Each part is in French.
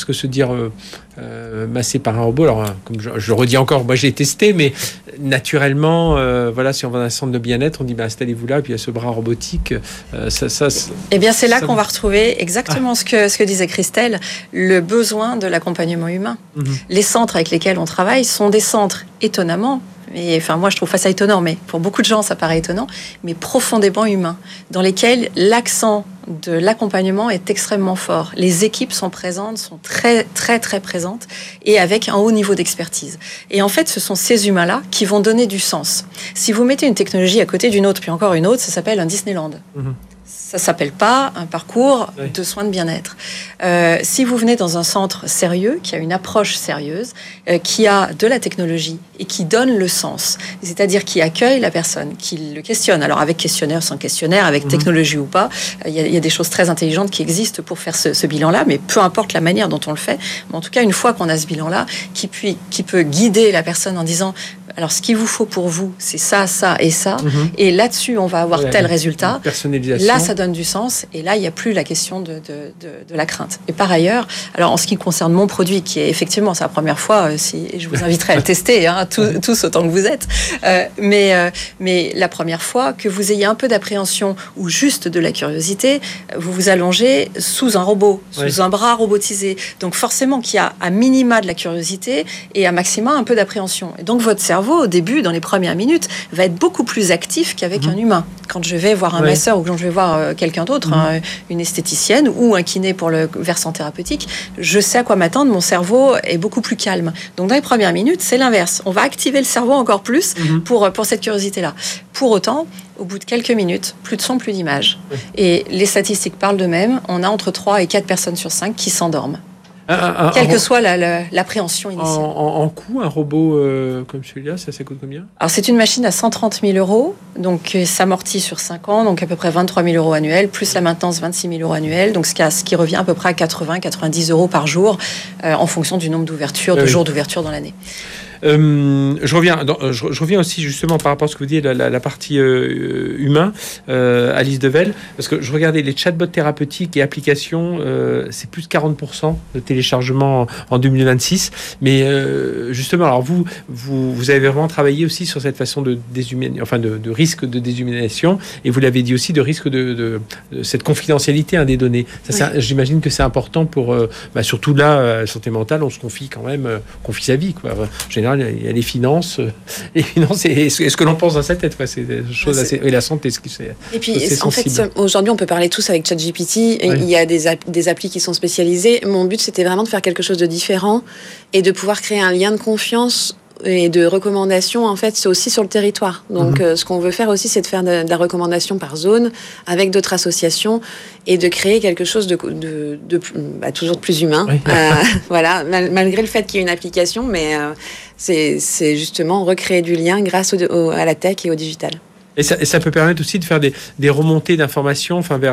que se dire massé par un robot. Alors, comme je le redis encore, moi j'ai testé, mais naturellement, voilà, si on va dans un centre de bien-être, on dit installez-vous là, puis il y a ce bras robotique. Eh bien, c'est là qu'on va retrouver exactement ce que disait Christelle, le besoin de l'accompagnement humain. Les centres avec lesquels on travaille sont des centres étonnamment. Et enfin, moi, je trouve pas ça étonnant, mais pour beaucoup de gens, ça paraît étonnant, mais profondément humains, dans lesquels l'accent de l'accompagnement est extrêmement fort. Les équipes sont présentes, sont très, très, très présentes, et avec un haut niveau d'expertise. Et en fait, ce sont ces humains-là qui vont donner du sens. Si vous mettez une technologie à côté d'une autre, puis encore une autre, ça s'appelle un Disneyland. Ça s'appelle pas un parcours de soins de bien-être. Si vous venez dans un centre sérieux, qui a une approche sérieuse, qui a de la technologie et qui donne le sens, c'est-à-dire qui accueille la personne, qui le questionne, alors avec questionnaire, sans questionnaire, avec technologie ou pas, il y a des choses très intelligentes qui existent pour faire ce bilan-là, mais peu importe la manière dont on le fait, mais en tout cas, une fois qu'on a ce bilan-là, qui peut guider la personne en disant, alors ce qu'il vous faut pour vous, c'est ça, ça et ça, et là-dessus, on va avoir tel résultat. Personnalisation. Là, ça donne du sens, et là, il n'y a plus la question de la crainte. Et par ailleurs, alors en ce qui concerne mon produit, qui est effectivement, c'est la première fois, je vous inviterai à le tester, tous autant que vous êtes, mais la première fois, que vous ayez un peu d'appréhension ou juste de la curiosité, vous vous allongez sous un robot, sous un bras robotisé. Donc forcément qu'il y a à minima de la curiosité et à maxima un peu d'appréhension. Et donc votre cerveau, au début, dans les premières minutes, va être beaucoup plus actif qu'avec un humain. Quand je vais voir un masseur ou quand je vais voir quelqu'un d'autre, une esthéticienne ou un kiné pour le versant thérapeutique, je sais à quoi m'attendre, mon cerveau est beaucoup plus calme. Donc dans les premières minutes, c'est l'inverse. On va activer le cerveau encore plus pour cette curiosité-là. Pour autant, au bout de quelques minutes, plus de son, plus d'image. Et les statistiques parlent d'eux-mêmes. On a entre 3 et 4 personnes sur 5 qui s'endorment. Quelle que soit l'appréhension initiale. En coût, un robot comme celui-là, ça coûte combien ? Alors, c'est une machine à 130 000 €, donc s'amortit sur 5 ans, donc à peu près 23 000 € annuels, plus la maintenance 26 000 € annuels, donc ce qui revient à peu près à 80-90 € par jour, en fonction du nombre d'ouvertures, de jours d'ouverture dans l'année. Je reviens aussi justement par rapport à ce que vous dites, la partie humain, Alice Devel, parce que je regardais les chatbots thérapeutiques et applications, c'est plus de 40% de téléchargement en 2026. Mais justement, alors vous avez vraiment travaillé aussi sur cette façon de risque de déshumanisation, et vous l'avez dit aussi, de risque de cette confidentialité des données. J'imagine que c'est important pour, surtout là, santé mentale, on se confie quand même, confie sa vie, quoi. En général, il y a les finances. Et ce que l'on pense dans sa tête, c'est des choses assez. Et la santé, ce qui c'est. Et puis, en fait, aujourd'hui, on peut parler tous avec ChatGPT. Il y a des applis qui sont spécialisées. Mon but, c'était vraiment de faire quelque chose de différent et de pouvoir créer un lien de confiance et de recommandation, en fait, c'est aussi sur le territoire. Donc, ce qu'on veut faire aussi, c'est de faire de la recommandation par zone avec d'autres associations et de créer quelque chose de toujours de plus humain. Voilà, malgré le fait qu'il y ait une application, mais c'est justement recréer du lien grâce à la tech et au digital. Et ça peut permettre aussi de faire des remontées d'informations, vers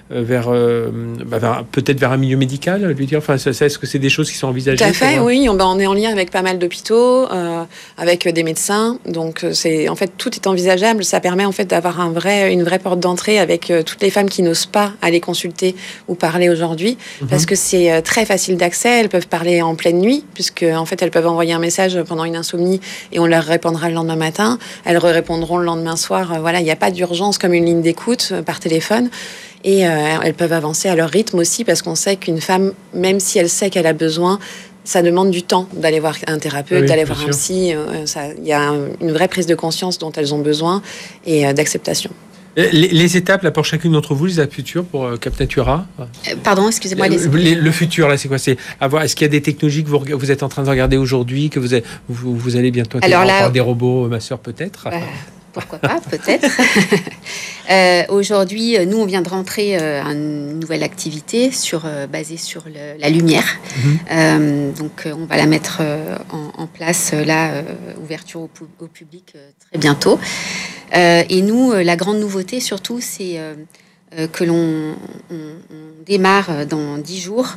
peut-être vers un milieu médical, lui dire. Est-ce que c'est des choses qui sont envisagées ? Tout à fait, oui. On est en lien avec pas mal d'hôpitaux, avec des médecins. Donc en fait, tout est envisageable. Ça permet en fait d'avoir une vraie porte d'entrée avec toutes les femmes qui n'osent pas aller consulter ou parler aujourd'hui, parce que c'est très facile d'accès. Elles peuvent parler en pleine nuit, puisque en fait elles peuvent envoyer un message pendant une insomnie et on leur répondra le lendemain matin. Elles répondront le lendemain soir. Voilà, il n'y a pas d'urgence comme une ligne d'écoute par téléphone. Et elles peuvent avancer à leur rythme aussi, parce qu'on sait qu'une femme, même si elle sait qu'elle a besoin, ça demande du temps d'aller voir un thérapeute, d'aller voir un psy. Il y a une vraie prise de conscience dont elles ont besoin et d'acceptation. Les étapes là pour chacune d'entre vous, les étapes futures pour Capnatura. Pardon, excusez-moi. Le futur là, c'est quoi ? C'est avoir. Est-ce qu'il y a des technologies que vous êtes en train de regarder aujourd'hui, que vous allez bientôt avoir des robots masseurs peut-être Pourquoi pas, peut-être. Aujourd'hui, nous, on vient de rentrer une nouvelle activité basée sur la lumière. Donc, on va la mettre en place, ouverture au public très bientôt. Et nous, la grande nouveauté, surtout, c'est que l'on démarre dans 10 jours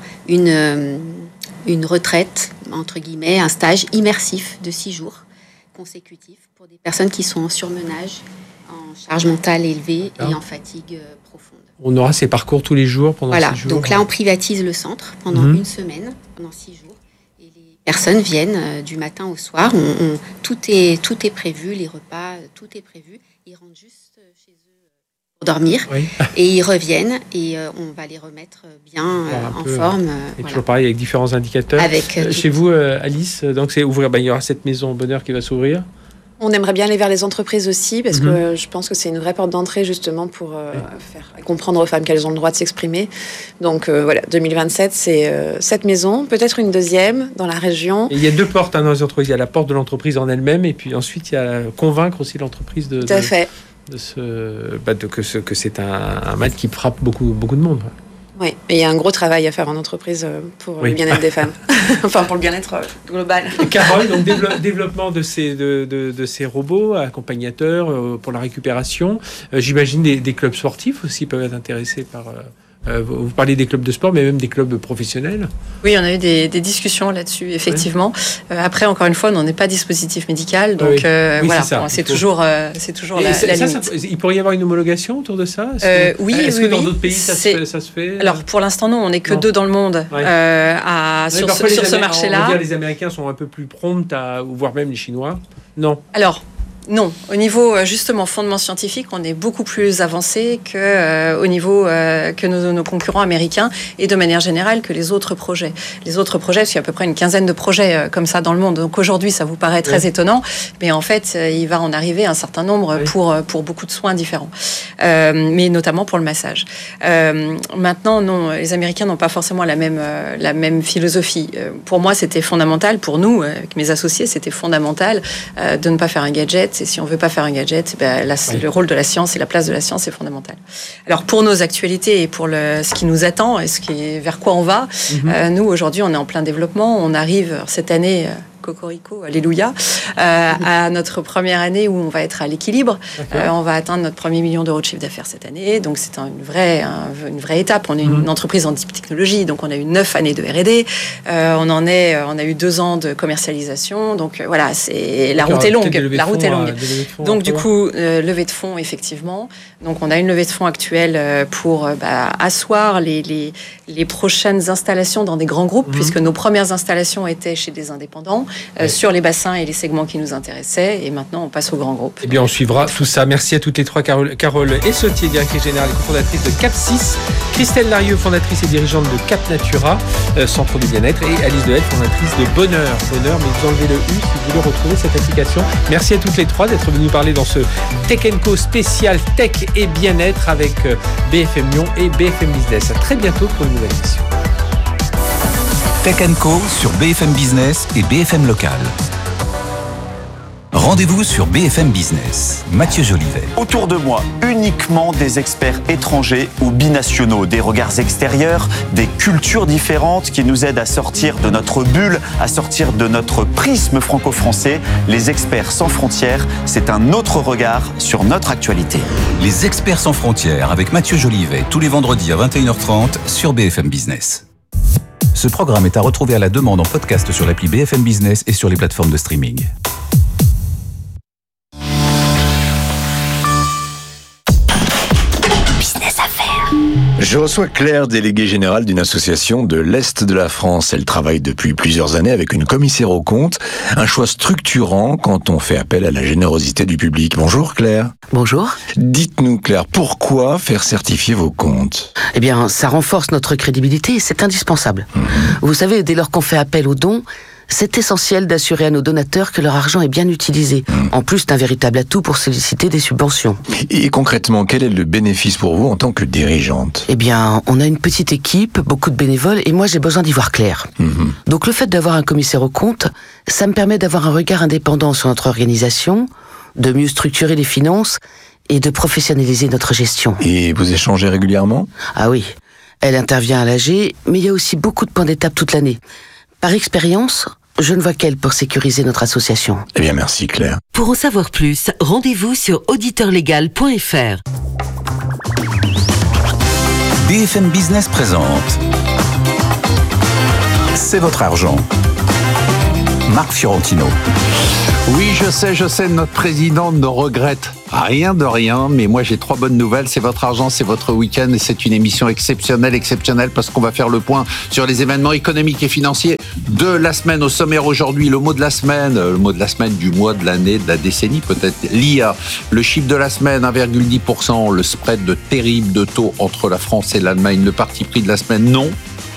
une retraite, entre guillemets, un stage immersif de 6 jours consécutifs pour des personnes qui sont en surmenage, en charge mentale élevée et en fatigue profonde. On aura ces parcours tous les jours pendant 6 jours. Donc là, on privatise le centre pendant une semaine, pendant 6 jours. Et les personnes viennent du matin au soir. Tout est prévu, les repas, tout est prévu. Ils rentrent juste chez eux pour dormir. Oui. Et ils reviennent et on va les remettre bien en forme. Et toujours pareil, avec différents indicateurs. Chez vous, Alice, donc c'est ouvrir. Il y aura cette maison bonheur qui va s'ouvrir. On aimerait bien aller vers les entreprises aussi, parce que je pense que c'est une vraie porte d'entrée justement pour faire comprendre aux femmes qu'elles ont le droit de s'exprimer. Donc 2027, c'est cette maison, peut-être une deuxième dans la région. Et il y a 2 portes dans les entreprises. Il y a la porte de l'entreprise en elle-même, et puis ensuite il y a convaincre aussi l'entreprise que c'est un mal qui frappe beaucoup de monde. Oui, et il y a un gros travail à faire en entreprise pour le bien-être des femmes. Enfin, pour le bien-être global. Carole, donc développement de ces robots accompagnateurs pour la récupération. J'imagine des clubs sportifs aussi peuvent être intéressés par... vous parlez des clubs de sport, mais même des clubs professionnels. Oui, on a eu des discussions là-dessus, effectivement. Oui. Après, encore une fois, on n'en est pas dispositif médical, donc c'est toujours la limite. Il pourrait y avoir une homologation autour de ça. Est-ce que dans d'autres pays ça se fait Alors, pour l'instant, non, on n'est que 2 dans le monde sur ce marché-là. On va dire les Américains sont un peu plus prompts voire même les Chinois. Non. Alors. Non, au niveau justement fondement scientifique, on est beaucoup plus avancé au niveau que nos concurrents américains et de manière générale que les autres projets. Les autres projets, il y a à peu près une quinzaine de projets comme ça dans le monde. Donc aujourd'hui, ça vous paraît très étonnant, mais en fait, il va en arriver un certain nombre pour beaucoup de soins différents, mais notamment pour le massage. Maintenant, non, les Américains n'ont pas forcément la même philosophie. Pour moi, c'était fondamental, pour nous, avec mes associés, c'était fondamental de ne pas faire un gadget. Et si on ne veut pas faire un gadget, le rôle de la science et la place de la science est fondamental. Alors pour nos actualités et pour ce qui nous attend et vers quoi on va, nous aujourd'hui on est en plein développement. On arrive cette année... Cocorico, alléluia, à notre première année où on va être à l'équilibre. On va atteindre notre 1er million d'euros de chiffre d'affaires cette année. Donc, c'est une vraie étape. On est une entreprise en deep technologie, donc on a eu 9 années de R&D. On a eu 2 ans de commercialisation. Donc, voilà, la route est longue. Donc, du coup, levée de fonds, effectivement. Donc, on a une levée de fonds actuelle pour asseoir les prochaines installations dans des grands groupes, puisque nos premières installations étaient chez des indépendants. Sur les bassins et les segments qui nous intéressaient. Et maintenant, on passe au grand groupe. Eh bien, on suivra tout ça. Merci à toutes les 3, Carole Essautier, directrice générale et cofondatrice de Cap6, Christelle Larieux, fondatrice et dirigeante de Cap Natura, centre du bien-être, et Alice Devel, fondatrice de Bonheur, mais vous enlevez le U si vous voulez retrouver cette application. Merci à toutes les 3 d'être venues parler dans ce Tech & Co spécial Tech et bien-être avec BFM Lyon et BFM Business. À très bientôt pour une nouvelle émission. Tech & Co sur BFM Business et BFM Local. Rendez-vous sur BFM Business. Mathieu Jolivet. Autour de moi, uniquement des experts étrangers ou binationaux, des regards extérieurs, des cultures différentes qui nous aident à sortir de notre bulle, à sortir de notre prisme franco-français. Les experts sans frontières, c'est un autre regard sur notre actualité. Les experts sans frontières avec Mathieu Jolivet, tous les vendredis à 21h30 sur BFM Business. Ce programme est à retrouver à la demande en podcast sur l'appli BFM Business et sur les plateformes de streaming. Business Affaires. Je reçois Claire, déléguée générale d'une association de l'Est de la France. Elle travaille depuis plusieurs années avec une commissaire aux comptes. Un choix structurant quand on fait appel à la générosité du public. Bonjour Claire. Bonjour. Dites-nous Claire, pourquoi faire certifier vos comptes ? Eh bien, ça renforce notre crédibilité et c'est indispensable. Vous savez, dès lors qu'on fait appel aux dons, c'est essentiel d'assurer à nos donateurs que leur argent est bien utilisé. En plus d'un véritable atout pour solliciter des subventions. Et concrètement, quel est le bénéfice pour vous en tant que dirigeante ? Eh bien, on a une petite équipe, beaucoup de bénévoles, et moi j'ai besoin d'y voir clair. Donc le fait d'avoir un commissaire aux comptes, ça me permet d'avoir un regard indépendant sur notre organisation, de mieux structurer les finances et de professionnaliser notre gestion. Et vous échangez régulièrement ? Ah oui, elle intervient à l'AG, mais il y a aussi beaucoup de points d'étape toute l'année. Par expérience, je ne vois qu'elle pour sécuriser notre association. Eh bien, merci Claire. Pour en savoir plus, rendez-vous sur auditeurlegal.fr. BFM Business présente C'est votre argent. Marc Fiorentino. Oui, je sais, notre président ne regrette rien de rien, mais moi j'ai 3 bonnes nouvelles. C'est votre argent, c'est votre week-end et c'est une émission exceptionnelle parce qu'on va faire le point sur les événements économiques et financiers de la semaine. Au sommaire aujourd'hui, le mot de la semaine, du mois, de l'année, de la décennie peut-être, l'IA. Le chiffre de la semaine, 1,10%, le spread de terrible de taux entre la France et l'Allemagne. Le parti pris de la semaine, non.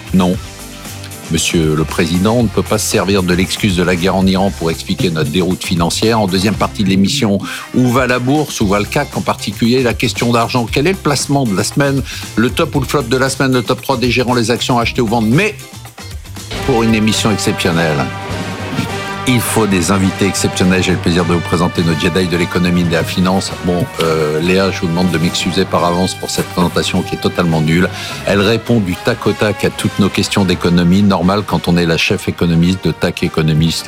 Monsieur le Président, on ne peut pas se servir de l'excuse de la guerre en Iran pour expliquer notre déroute financière. En deuxième partie de l'émission, où va la bourse, où va le CAC, en particulier la question d'argent. Quel est le placement de la semaine, le top ou le flop de la semaine, le top 3 des gérants, les actions achetées ou vendues. Mais pour une émission exceptionnelle, il faut des invités exceptionnels. J'ai le plaisir de vous présenter nos Jedi de l'économie et de la finance. Léa, je vous demande de m'excuser par avance pour cette présentation qui est totalement nulle. Elle répond du tac au tac à toutes nos questions d'économie. Normal quand on est la chef économiste de TAC Économiste.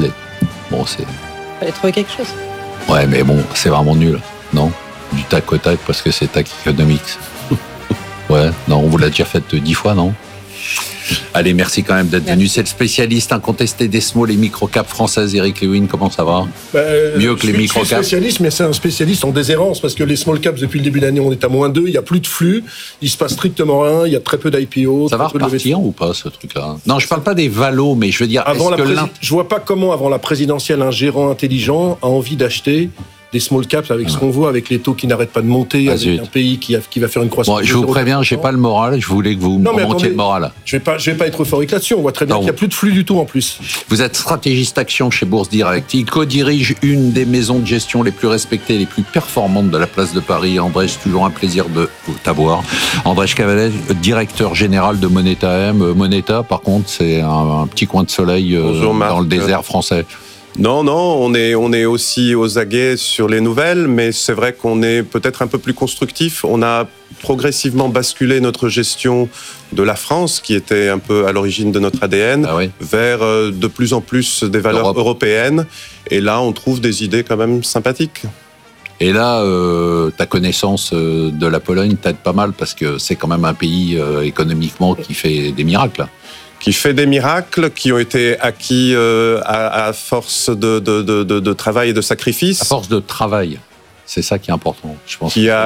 Fallait trouver quelque chose. Ouais, mais c'est vraiment nul, non? Du tac au tac parce que c'est TAC Economics. Ouais, non, on vous l'a déjà fait 10 fois, non? Allez, merci quand même d'être venu. C'est le spécialiste incontesté des small et micro-caps françaises. Eric Lewin, comment ça va? Mieux que les micro-caps. Je suis spécialiste, mais c'est un spécialiste en déshérence parce que les small caps, depuis le début de l'année, on est à -2. Il n'y a plus de flux. Il se passe strictement rien. Il y a très peu d'IPO. Ça va repartir ou pas, ce truc-là? Non, je parle pas des valos, mais je veux dire... Je vois pas comment, avant la présidentielle, un gérant intelligent a envie d'acheter des small caps avec ce qu'on voit, avec les taux qui n'arrêtent pas de monter, avec un pays qui va faire une croissance. Je vous préviens, j'ai pas le moral, je voulais que vous me remontiez le moral. Je vais pas être euphorique là-dessus, on voit très bien qu'il n'y a plus de flux du tout en plus. Vous êtes stratégiste action chez Bourse Direct. Il co-dirige une des maisons de gestion les plus respectées et les plus performantes de la place de Paris. André, c'est toujours un plaisir de t'avoir. André Cavalet, directeur général de Moneta M. Moneta, par contre, c'est un petit coin de soleil dans le désert français. Non, on est aussi aux aguets sur les nouvelles, mais c'est vrai qu'on est peut-être un peu plus constructif. On a progressivement basculé notre gestion de la France, qui était un peu à l'origine de notre ADN, vers de plus en plus des valeurs européennes. Et là, on trouve des idées quand même sympathiques. Et là, ta connaissance de la Pologne t'aide pas mal, parce que c'est quand même un pays économiquement qui fait des miracles. Qui fait des miracles, qui ont été acquis à force de travail et de sacrifice. À force de travail, c'est ça qui est important. Je pense qui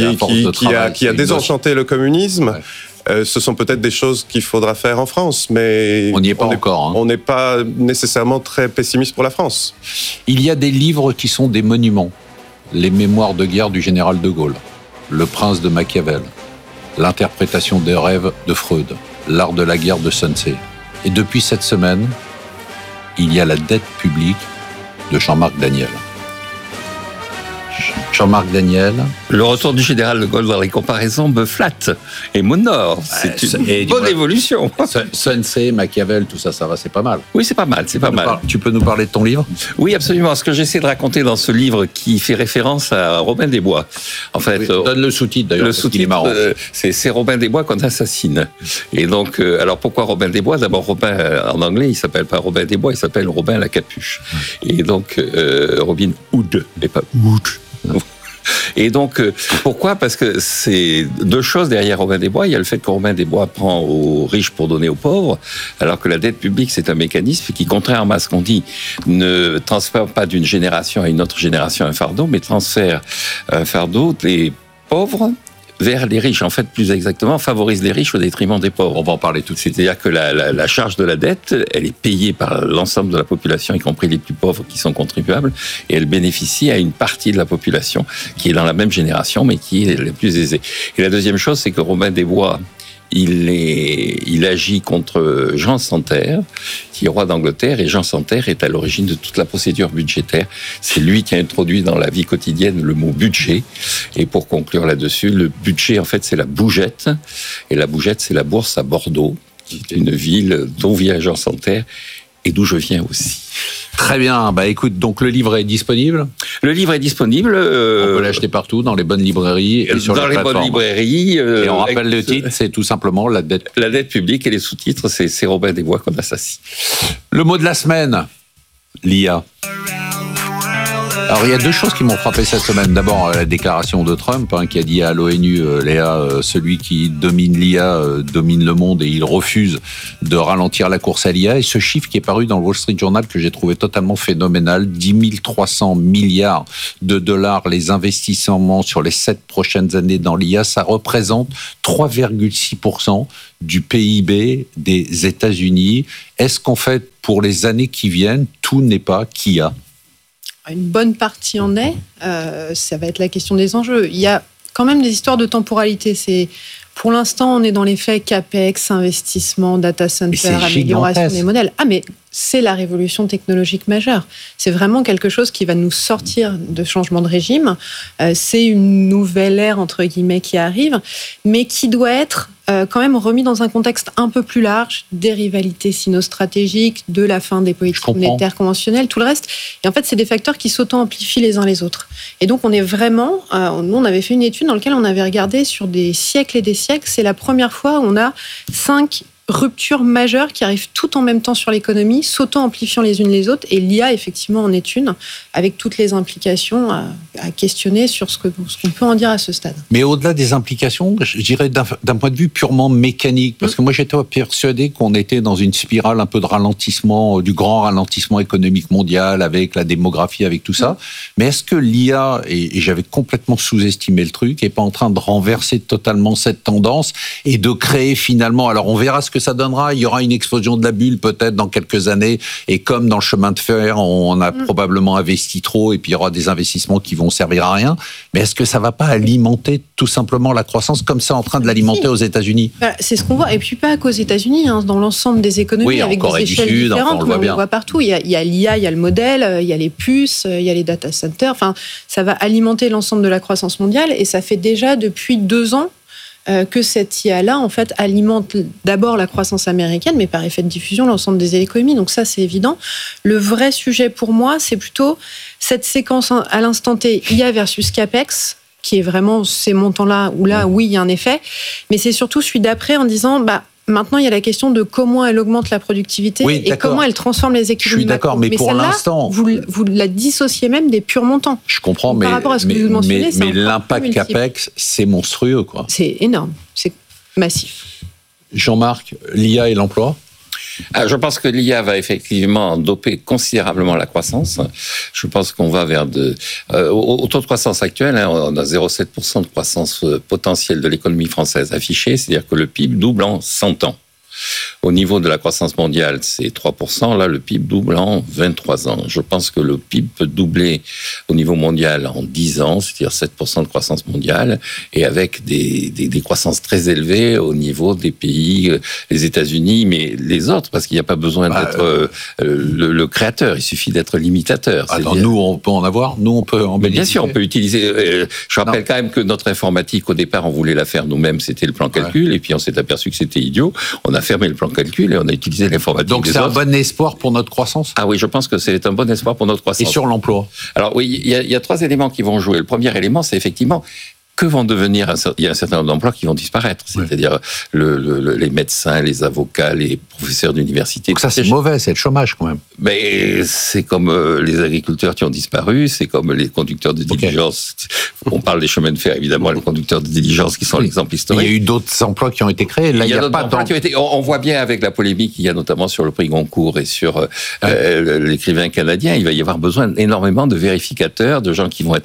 a désenchanté le communisme. Ouais. Ce sont peut-être des choses qu'il faudra faire en France, mais on n'y est pas encore. On n'est pas nécessairement très pessimiste pour la France. Il y a des livres qui sont des monuments. Les mémoires de guerre du général de Gaulle, Le prince de Machiavel, L'interprétation des rêves de Freud, L'art de la guerre de Sun Tzu. Et depuis cette semaine, il y a La dette publique de Jean-Marc Daniel. Jean-Marc Daniel. Le retour du général de Gaulle dans les comparaisons me flatte et m'honore. C'est une bonne évolution. Sun Tzu, Machiavel, tout ça, ça va, c'est pas mal. Oui, c'est pas mal, c'est pas mal. Tu peux nous parler de ton livre? Oui, absolument. Ce que j'essaie de raconter dans ce livre qui fait référence à Robin des Bois. En fait, donne le sous-titre d'ailleurs, parce qu'il est marrant. C'est Robin des Bois qu'on assassine. Et donc, alors pourquoi Robin des Bois? D'abord, Robin, en anglais, il s'appelle pas Robin des Bois, il s'appelle Robin la capuche. Et donc, Robin Hood, et pas Wood. Et donc, pourquoi? Parce que c'est deux choses derrière Robin des Bois. Il y a le fait que Robin des Bois prend aux riches pour donner aux pauvres, alors que la dette publique, c'est un mécanisme qui, contrairement à ce qu'on dit, ne transfère pas d'une génération à une autre génération un fardeau, mais transfère un fardeau des pauvres vers les riches. En fait, plus exactement, favorise les riches au détriment des pauvres. On va en parler tout de suite. C'est-à-dire que la charge de la dette, elle est payée par l'ensemble de la population, y compris les plus pauvres qui sont contribuables, et elle bénéficie à une partie de la population qui est dans la même génération, mais qui est la plus aisée. Et la deuxième chose, c'est que Robin des Bois, il agit contre Jean Santerre, qui est roi d'Angleterre, et Jean Santerre est à l'origine de toute la procédure budgétaire. C'est lui qui a introduit dans la vie quotidienne le mot budget. Et pour conclure là-dessus, le budget, en fait, c'est la bougette. Et la bougette, c'est la bourse à Bordeaux, qui est une ville dont vient Jean Santerre et d'où je viens aussi. Très bien. Bah écoute, donc le livre est disponible. Le livre est disponible. On peut l'acheter partout, dans les bonnes librairies et sur dans les bonnes librairies. Et on rappelle le titre, c'est tout simplement La dette. La dette publique, et les sous-titres, c'est Robin des Bois qu'on assassine. Le mot de la semaine, l'IA. Alors, il y a deux choses qui m'ont frappé cette semaine. D'abord, la déclaration de Trump, qui a dit à l'ONU, Léa, celui qui domine l'IA domine le monde et il refuse de ralentir la course à l'IA. Et ce chiffre qui est paru dans le Wall Street Journal que j'ai trouvé totalement phénoménal, 10 300 milliards de dollars les investissements sur les 7 prochaines années dans l'IA, ça représente 3,6% du PIB des États-Unis. Est-ce qu'en fait, pour les années qui viennent, tout n'est pas qu'IA ? Une bonne partie en est. Ça va être la question des enjeux. Il y a quand même des histoires de temporalité. Pour l'instant, on est dans l'effet CAPEX, investissement, data center, amélioration des modèles. Mais c'est la révolution technologique majeure. C'est vraiment quelque chose qui va nous sortir de changement de régime. C'est une nouvelle ère, entre guillemets, qui arrive, mais qui doit être quand même remis dans un contexte un peu plus large, des rivalités sino-stratégiques, de la fin des politiques monétaires conventionnelles, tout le reste. Et en fait, c'est des facteurs qui s'auto-amplifient les uns les autres. Et donc, on est vraiment... nous, on avait fait une étude dans laquelle on avait regardé sur des siècles et des siècles. C'est la première fois où on a 5 ruptures majeures qui arrivent tout en même temps sur l'économie, s'auto-amplifiant les unes les autres, et l'IA, effectivement, en est une, avec toutes les implications à questionner sur ce qu'on peut en dire à ce stade. Mais au-delà des implications, je dirais d'un point de vue purement mécanique, parce que moi j'étais persuadé qu'on était dans une spirale un peu de ralentissement, du grand ralentissement économique mondial, avec la démographie, avec tout ça, mais est-ce que l'IA, et j'avais complètement sous-estimé le truc, n'est pas en train de renverser totalement cette tendance, et de créer finalement, alors on verra ce que ça donnera, il y aura une explosion de la bulle peut-être dans quelques années, et comme dans le chemin de fer, on a probablement investi trop, et puis il y aura des investissements qui vont servir à rien, mais est-ce que ça va pas alimenter tout simplement la croissance comme c'est en train de l'alimenter aux États-Unis ? C'est ce qu'on voit, et puis pas qu'aux États-Unis, dans l'ensemble des économies, avec des échelles différentes, on le voit partout. Il y a l'IA, il y a le modèle, il y a les puces, il y a les data centers, enfin, ça va alimenter l'ensemble de la croissance mondiale, et ça fait déjà depuis 2 ans que cette IA-là, en fait, alimente d'abord la croissance américaine, mais par effet de diffusion, l'ensemble des économies. Donc ça, c'est évident. Le vrai sujet pour moi, c'est plutôt cette séquence à l'instant T, IA versus CAPEX, qui est vraiment ces montants-là, où là, oui, il y a un effet. Mais c'est surtout celui d'après en disant, maintenant, il y a la question de comment elle augmente la productivité et comment elle transforme les économies. Je suis d'accord, mais pour l'instant... Vous la dissociez même des purs montants. Je comprends, mais, par rapport à ce que vous mentionnez, mais l'impact CAPEX, c'est monstrueux, quoi. C'est énorme, c'est massif. Jean-Marc, l'IA et l'emploi ? Je pense que l'IA va effectivement doper considérablement la croissance. Je pense qu'on va vers au taux de croissance actuel, on a 0,7% de croissance potentielle de l'économie française affichée, c'est-à-dire que le PIB double en 100 ans. Au niveau de la croissance mondiale, c'est 3%. Là, le PIB double en 23 ans. Je pense que le PIB peut doubler au niveau mondial en 10 ans, c'est-à-dire 7% de croissance mondiale, et avec des croissances très élevées au niveau des pays, les États-Unis, mais les autres, parce qu'il n'y a pas besoin d'être le créateur, il suffit d'être l'imitateur. Alors nous, on peut en avoir, nous, on peut en bénéficier. Bien sûr, on peut utiliser... je rappelle quand même que notre informatique, au départ, on voulait la faire nous-mêmes, c'était le plan calcul, et puis on s'est aperçu que c'était idiot. On a fermé le plan calcul et on a utilisé l'informatique. Donc c'est un bon espoir pour notre croissance ? Ah oui, je pense que c'est un bon espoir pour notre croissance. Et sur l'emploi ? Alors oui, il y a 3 éléments qui vont jouer. Le premier élément, c'est effectivement... que vont devenir, il y a un certain nombre d'emplois qui vont disparaître, c'est-à-dire les médecins, les avocats, les professeurs d'université. Donc ça c'est mauvais, c'est le chômage quand même. Mais c'est comme les agriculteurs qui ont disparu, c'est comme les conducteurs de diligence. On parle des chemins de fer, évidemment, les conduceurs de diligence qui sont l'exemple historique. Il y a eu d'autres emplois qui ont été créés. Là, il y a pas emplois qui ont été. On voit bien avec la polémique qu'il y a notamment sur le prix Goncourt et sur l'écrivain canadien, il va y avoir besoin énormément de vérificateurs, de gens qui vont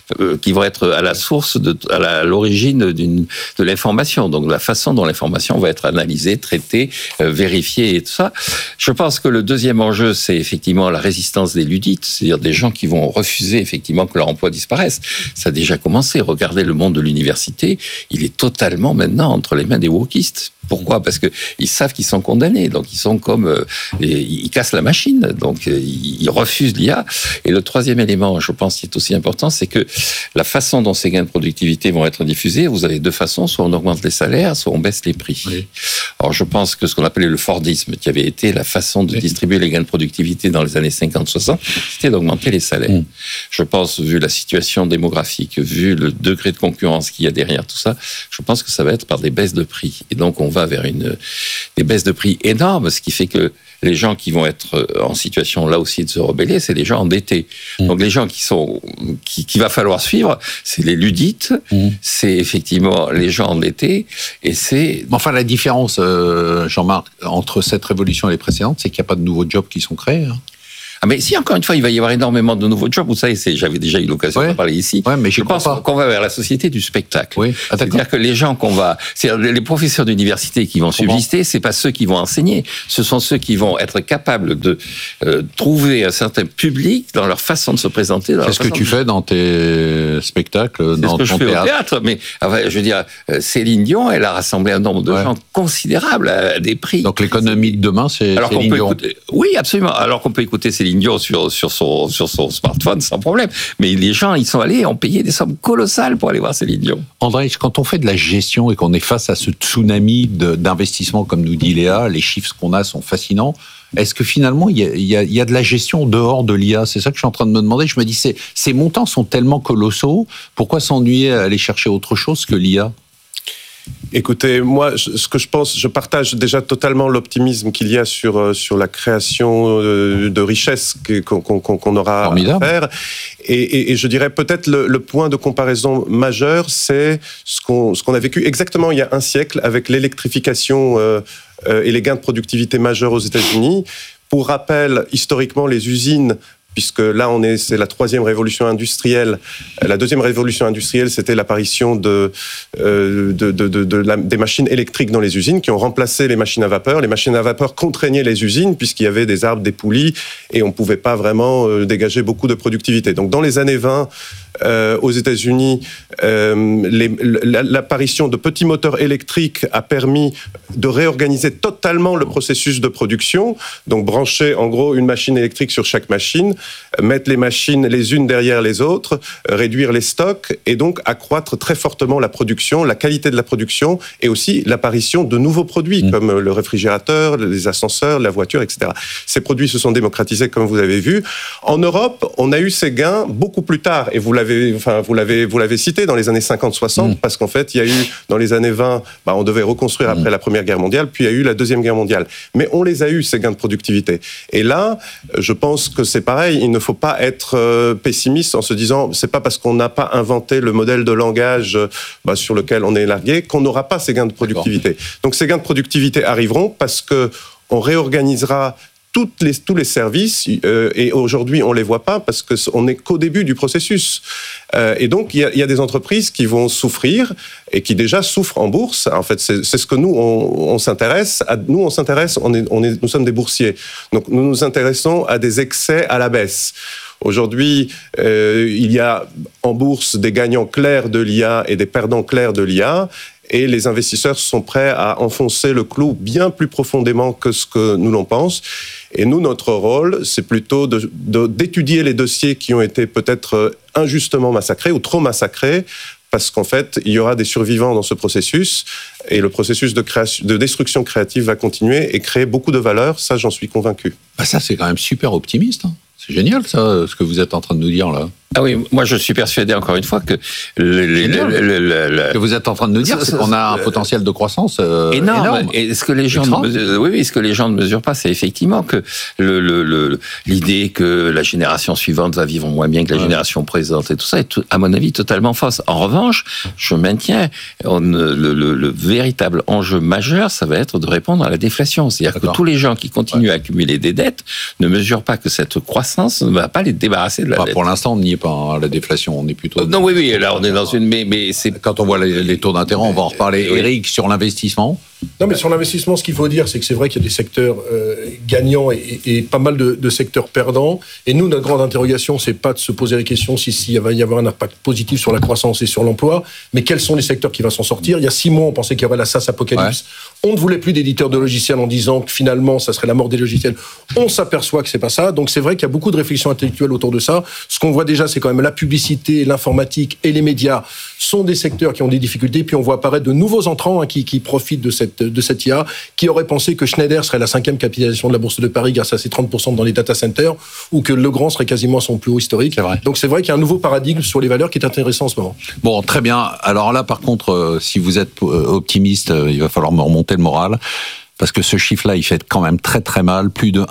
être à la source à l'origine de l'information. Donc, la façon dont l'information va être analysée, traitée, vérifiée et tout ça. Je pense que le deuxième enjeu, c'est effectivement la résistance des ludites, c'est-à-dire des gens qui vont refuser effectivement que leur emploi disparaisse. Ça a déjà commencé. Regardez le monde de l'université. Il est totalement maintenant entre les mains des wokistes. Pourquoi ? Parce que ils savent qu'ils sont condamnés, donc ils sont comme ils cassent la machine, donc ils refusent l'IA. Et le troisième élément, je pense, qui est aussi important, c'est que la façon dont ces gains de productivité vont être diffusés, vous avez 2 façons, soit on augmente les salaires, soit on baisse les prix. Oui. Alors je pense que ce qu'on appelait le Fordisme, qui avait été la façon de distribuer les gains de productivité dans les années 50-60, c'était d'augmenter les salaires. Je pense, vu la situation démographique, vu le degré de concurrence qu'il y a derrière tout ça, je pense que ça va être par des baisses de prix. Et donc on va va vers des baisses de prix énormes, ce qui fait que les gens qui vont être en situation là aussi de se rebeller, c'est les gens endettés. Donc les gens qui va falloir suivre, c'est les ludites, c'est effectivement les gens endettés, et c'est... Enfin, la différence, Jean-Marc, entre cette révolution et les précédentes, c'est qu'il n'y a pas de nouveaux jobs qui sont créés. Ah mais si, encore une fois, il va y avoir énormément de nouveaux jobs. Vous savez, j'avais déjà eu l'occasion de parler ici. Mais je pense qu'on va vers la société du spectacle. C'est-à-dire que les gens c'est-à-dire les professeurs d'université qui vont subsister, c'est pas ceux qui vont enseigner. Ce sont ceux qui vont être capables de trouver un certain public dans leur façon de se présenter. Qu'est-ce que tu fais dans tes spectacles, dans ton théâtre? C'est ce que je fais au théâtre. Mais je veux dire, Céline Dion, elle a rassemblé un nombre de gens considérable à des prix. Donc l'économie de demain, c'est Céline Dion. Oui, absolument. Alors qu'on peut écouter Céline Dion sur son smartphone sans problème. Mais les gens, ils sont allés, ont payé des sommes colossales pour aller voir Céline Dion. André, quand on fait de la gestion et qu'on est face à ce tsunami d'investissement, comme nous dit Léa, les chiffres qu'on a sont fascinants. Est-ce que finalement, il y a de la gestion dehors de l'IA? C'est ça que je suis en train de me demander. Je me dis, ces montants sont tellement colossaux, pourquoi s'ennuyer à aller chercher autre chose que l'IA? Écoutez, moi, ce que je pense, je partage déjà totalement l'optimisme qu'il y a sur la création de richesses qu'on aura à faire. Et je dirais peut-être le point de comparaison majeur, c'est ce qu'on a vécu exactement il y a un siècle avec l'électrification et les gains de productivité majeurs aux États-Unis. Pour rappel, historiquement, les usines, puisque là, c'est la troisième révolution industrielle. La deuxième révolution industrielle, c'était l'apparition des machines électriques dans les usines qui ont remplacé les machines à vapeur. Les machines à vapeur contraignaient les usines puisqu'il y avait des arbres, des poulies, et on ne pouvait pas vraiment dégager beaucoup de productivité. Donc, dans les années 20, aux États-Unis, l'apparition de petits moteurs électriques a permis de réorganiser totalement le processus de production. Donc, brancher en gros une machine électrique sur chaque machine, mettre les machines les unes derrière les autres, réduire les stocks et donc accroître très fortement la production, la qualité de la production et aussi l'apparition de nouveaux produits comme le réfrigérateur, les ascenseurs, la voiture, etc. Ces produits se sont démocratisés comme vous avez vu. En Europe, on a eu ces gains beaucoup plus tard et vous l'avez cité dans les années 50-60 parce qu'en fait, il y a eu dans les années 20, on devait reconstruire après la Première Guerre mondiale, puis il y a eu la Deuxième Guerre mondiale. Mais on les a eu, ces gains de productivité. Et là, je pense que c'est pareil, il ne faut pas être pessimiste en se disant c'est pas parce qu'on n'a pas inventé le modèle de langage sur lequel on est largué qu'on n'aura pas ces gains de productivité. Donc ces gains de productivité arriveront parce que on réorganisera tous les services et aujourd'hui on les voit pas parce que on n'est qu'au début du processus et donc il y a des entreprises qui vont souffrir et qui déjà souffrent en bourse. En fait, c'est ce que nous on s'intéresse. Nous sommes des boursiers, donc nous nous intéressons à des excès à la baisse. Aujourd'hui, il y a en bourse des gagnants clairs de l'IA et des perdants clairs de l'IA. Et les investisseurs sont prêts à enfoncer le clou bien plus profondément que ce que nous l'on pense. Et nous, notre rôle, c'est plutôt d'étudier les dossiers qui ont été peut-être injustement massacrés ou trop massacrés, parce qu'en fait, il y aura des survivants dans ce processus, et le processus de destruction créative va continuer et créer beaucoup de valeur, ça j'en suis convaincu. Ça, c'est quand même super optimiste, hein. C'est génial, ça, ce que vous êtes en train de nous dire, là. Ah oui, moi je suis persuadé, encore une fois, que... Ce que vous êtes en train de nous dire, c'est qu'on a un potentiel de croissance énorme. Et ce que les gens ce que les gens ne mesurent pas, c'est effectivement que l'idée que la génération suivante va vivre moins bien que la génération présente et tout ça est, à mon avis, totalement fausse. En revanche, je maintiens le véritable enjeu majeur, ça va être de répondre à la déflation. C'est-à-dire que tous les gens qui continuent à accumuler des dettes ne mesurent pas que cette croissance ne va pas les débarrasser de la dette. Pour l'instant, on n'y est pas, hein, la déflation, on est plutôt... Non, oui, là on est dans une... Mais c'est... Quand on voit les taux d'intérêt, on va en reparler. Oui. Eric, sur l'investissement. Non, mais sur l'investissement, ce qu'il faut dire, c'est que c'est vrai qu'il y a des secteurs gagnants et pas mal de secteurs perdants. Et nous, notre grande interrogation, c'est pas de se poser la question s'il va y avoir un impact positif sur la croissance et sur l'emploi, mais quels sont les secteurs qui vont s'en sortir. Il y a 6 mois, on pensait qu'il y avait la SaaS apocalypse. Ouais. On ne voulait plus d'éditeurs de logiciels en disant que finalement, ça serait la mort des logiciels. On s'aperçoit que c'est pas ça. Donc c'est vrai qu'il y a beaucoup de réflexions intellectuelles autour de ça. Ce qu'on voit déjà, c'est quand même la publicité, l'informatique et les médias sont des secteurs qui ont des difficultés. Puis on voit apparaître de nouveaux entrants qui profitent de cette IA. Qui aurait pensé que Schneider serait la 5e capitalisation de la Bourse de Paris grâce à ses 30% dans les data centers, ou que Legrand serait quasiment à son plus haut historique. Donc c'est vrai qu'il y a un nouveau paradigme sur les valeurs qui est intéressant en ce moment. Bon, très bien. Alors là, par contre, si vous êtes optimiste, il va falloir me remonter le moral. Parce que ce chiffre-là, il fait quand même très très mal, plus de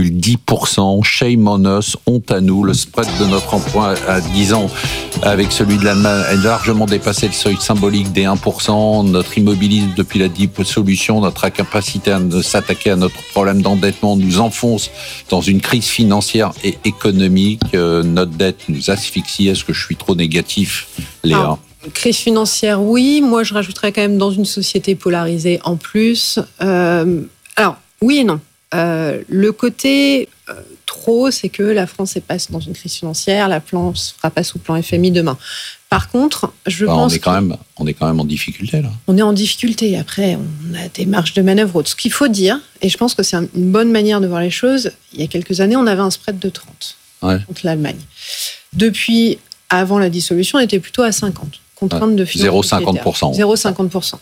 1,10%. Shame on us, honte à nous. Le spread de notre emprunt à 10 ans avec celui de l'Allemagne a largement dépassé le seuil symbolique des 1%. Notre immobilisme depuis la dissolution, notre incapacité à s'attaquer à notre problème d'endettement nous enfonce dans une crise financière et économique. Notre dette nous asphyxie. Est-ce que je suis trop négatif, Léa ? Crise financière, oui. Moi, je rajouterais quand même dans une société polarisée en plus. Alors, oui et non. Le côté trop, c'est que la France est passée dans une crise financière. La France ne fera pas sous plan FMI demain. Par contre, je pense on est quand même en difficulté, là. On est en difficulté. Après, on a des marges de manœuvre autres. Ce qu'il faut dire, et je pense que c'est une bonne manière de voir les choses, il y a quelques années, on avait un spread de 30 contre l'Allemagne. Depuis, avant la dissolution, on était plutôt à 50. Contrainte de finances 0,50%. 0,50%.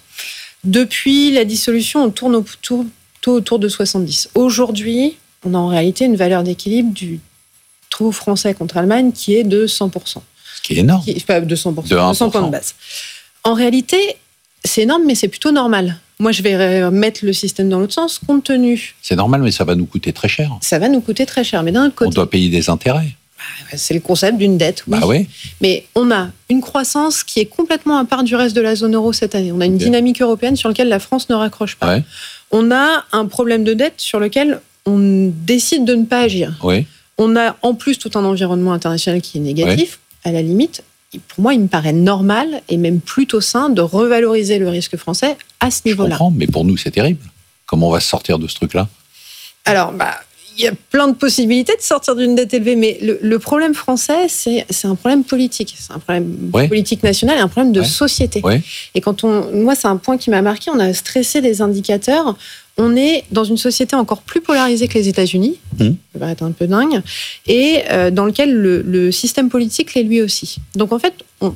Depuis la dissolution, on tourne autour de 70. Aujourd'hui, on a en réalité une valeur d'équilibre du taux français contre Allemagne qui est de 100%. Ce qui est énorme. Pas de 100%, de 100 points de base. En réalité, c'est énorme, mais c'est plutôt normal. Moi, je vais mettre le système dans l'autre sens, compte tenu... C'est normal, mais ça va nous coûter très cher. Ça va nous coûter très cher, mais d'un autre côté... On doit payer des intérêts. C'est le concept d'une dette, oui. Oui. Mais on a une croissance qui est complètement à part du reste de la zone euro cette année. On a une dynamique européenne sur laquelle la France ne raccroche pas. Ouais. On a un problème de dette sur lequel on décide de ne pas agir. Oui. On a en plus tout un environnement international qui est négatif. À la limite, pour moi, il me paraît normal et même plutôt sain de revaloriser le risque français à ce niveau-là. Je comprends, mais pour nous, c'est terrible. Comment on va sortir de ce truc-là ? Alors, il y a plein de possibilités de sortir d'une dette élevée, mais le problème français, c'est un problème politique. C'est un problème politique national et un problème de société. Ouais. Et moi, c'est un point qui m'a marqué, on a stressé des indicateurs. On est dans une société encore plus polarisée que les États-Unis, ça va être un peu dingue, et dans lequel le système politique l'est lui aussi. Donc en fait,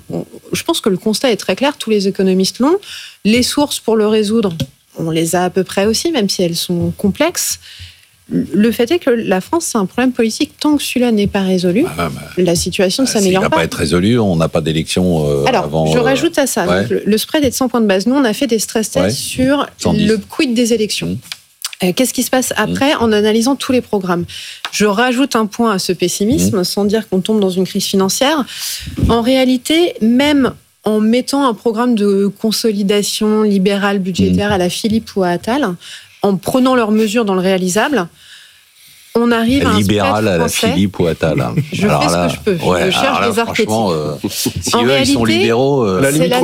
je pense que le constat est très clair, tous les économistes l'ont. Les sources pour le résoudre, on les a à peu près aussi, même si elles sont complexes. Le fait est que la France, c'est un problème politique. Tant que celui-là n'est pas résolu, la situation ne s'améliore pas. Il ne va pas être résolu, on n'a pas d'élection Alors, avant... je rajoute à ça. Donc, le spread est de 100 points de base. Nous, on a fait des stress tests sur 110. Le quid des élections. Qu'est-ce qui se passe après en analysant tous les programmes ? Je rajoute un point à ce pessimisme, sans dire qu'on tombe dans une crise financière. En réalité, même en mettant un programme de consolidation libérale budgétaire à la Philippe ou à Attal, en prenant leurs mesures dans le réalisable, on arrive à un libéral à la Philippe ou Attal. Je fais ce que je peux. Je cherche des archétypes. Si eux, ils sont libéraux...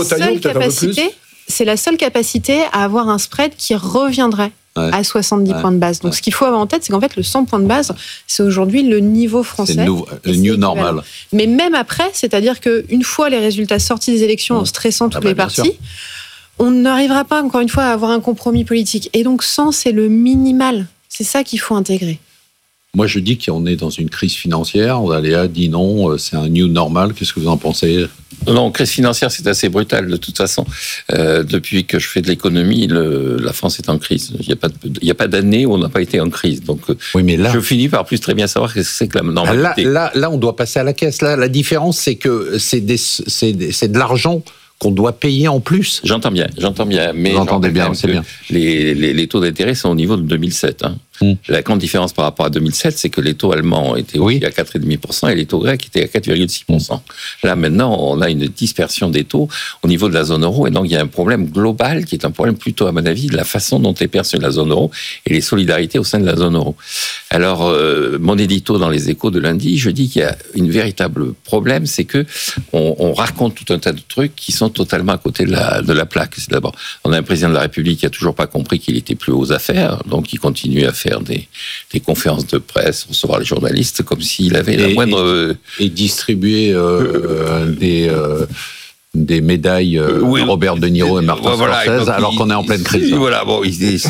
c'est la seule capacité à avoir un spread qui reviendrait à 70 points de base. Donc, ce qu'il faut avoir en tête, c'est qu'en fait, le 100 points de base, c'est aujourd'hui le niveau français. C'est le new normal. Mais même après, c'est-à-dire qu'une fois les résultats sortis des élections, en stressant toutes les parties, on n'arrivera pas, encore une fois, à avoir un compromis politique. Et donc, 100, c'est le minimal. C'est ça qu'il faut intégrer. Moi, je dis qu'on est dans une crise financière. Léa dit non, c'est un new normal. Qu'est-ce que vous en pensez ? Non, crise financière, c'est assez brutal de toute façon. Depuis que je fais de l'économie, la France est en crise. Il n'y a pas d'année où on n'a pas été en crise. Donc, oui, mais là, je finis par plus très bien savoir ce que c'est que la normalité. Là, on doit passer à la caisse. Là, la différence, c'est que c'est de l'argent qu'on doit payer en plus. J'entends bien. Mais vous entendez bien, c'est bien. Les taux d'intérêt sont au niveau de 2007. La grande différence par rapport à 2007, c'est que les taux allemands étaient aussi à 4,5% et les taux grecs étaient à 4,6%. Là, maintenant, on a une dispersion des taux au niveau de la zone euro et donc il y a un problème global qui est un problème plutôt, à mon avis, de la façon dont est perçue la zone euro et les solidarités au sein de la zone euro. Alors, mon édito dans les Échos de lundi, je dis qu'il y a une véritable problème, c'est que on raconte tout un tas de trucs qui sont totalement à côté de la plaque. C'est d'abord, on a un président de la République qui a toujours pas compris qu'il était plus aux affaires, donc il continue à faire des conférences de presse, recevoir les journalistes comme s'il avait la moindre... Et distribuer des médailles Robert De Niro et Martin Scorsese, alors qu'on est en pleine crise. Voilà, bon,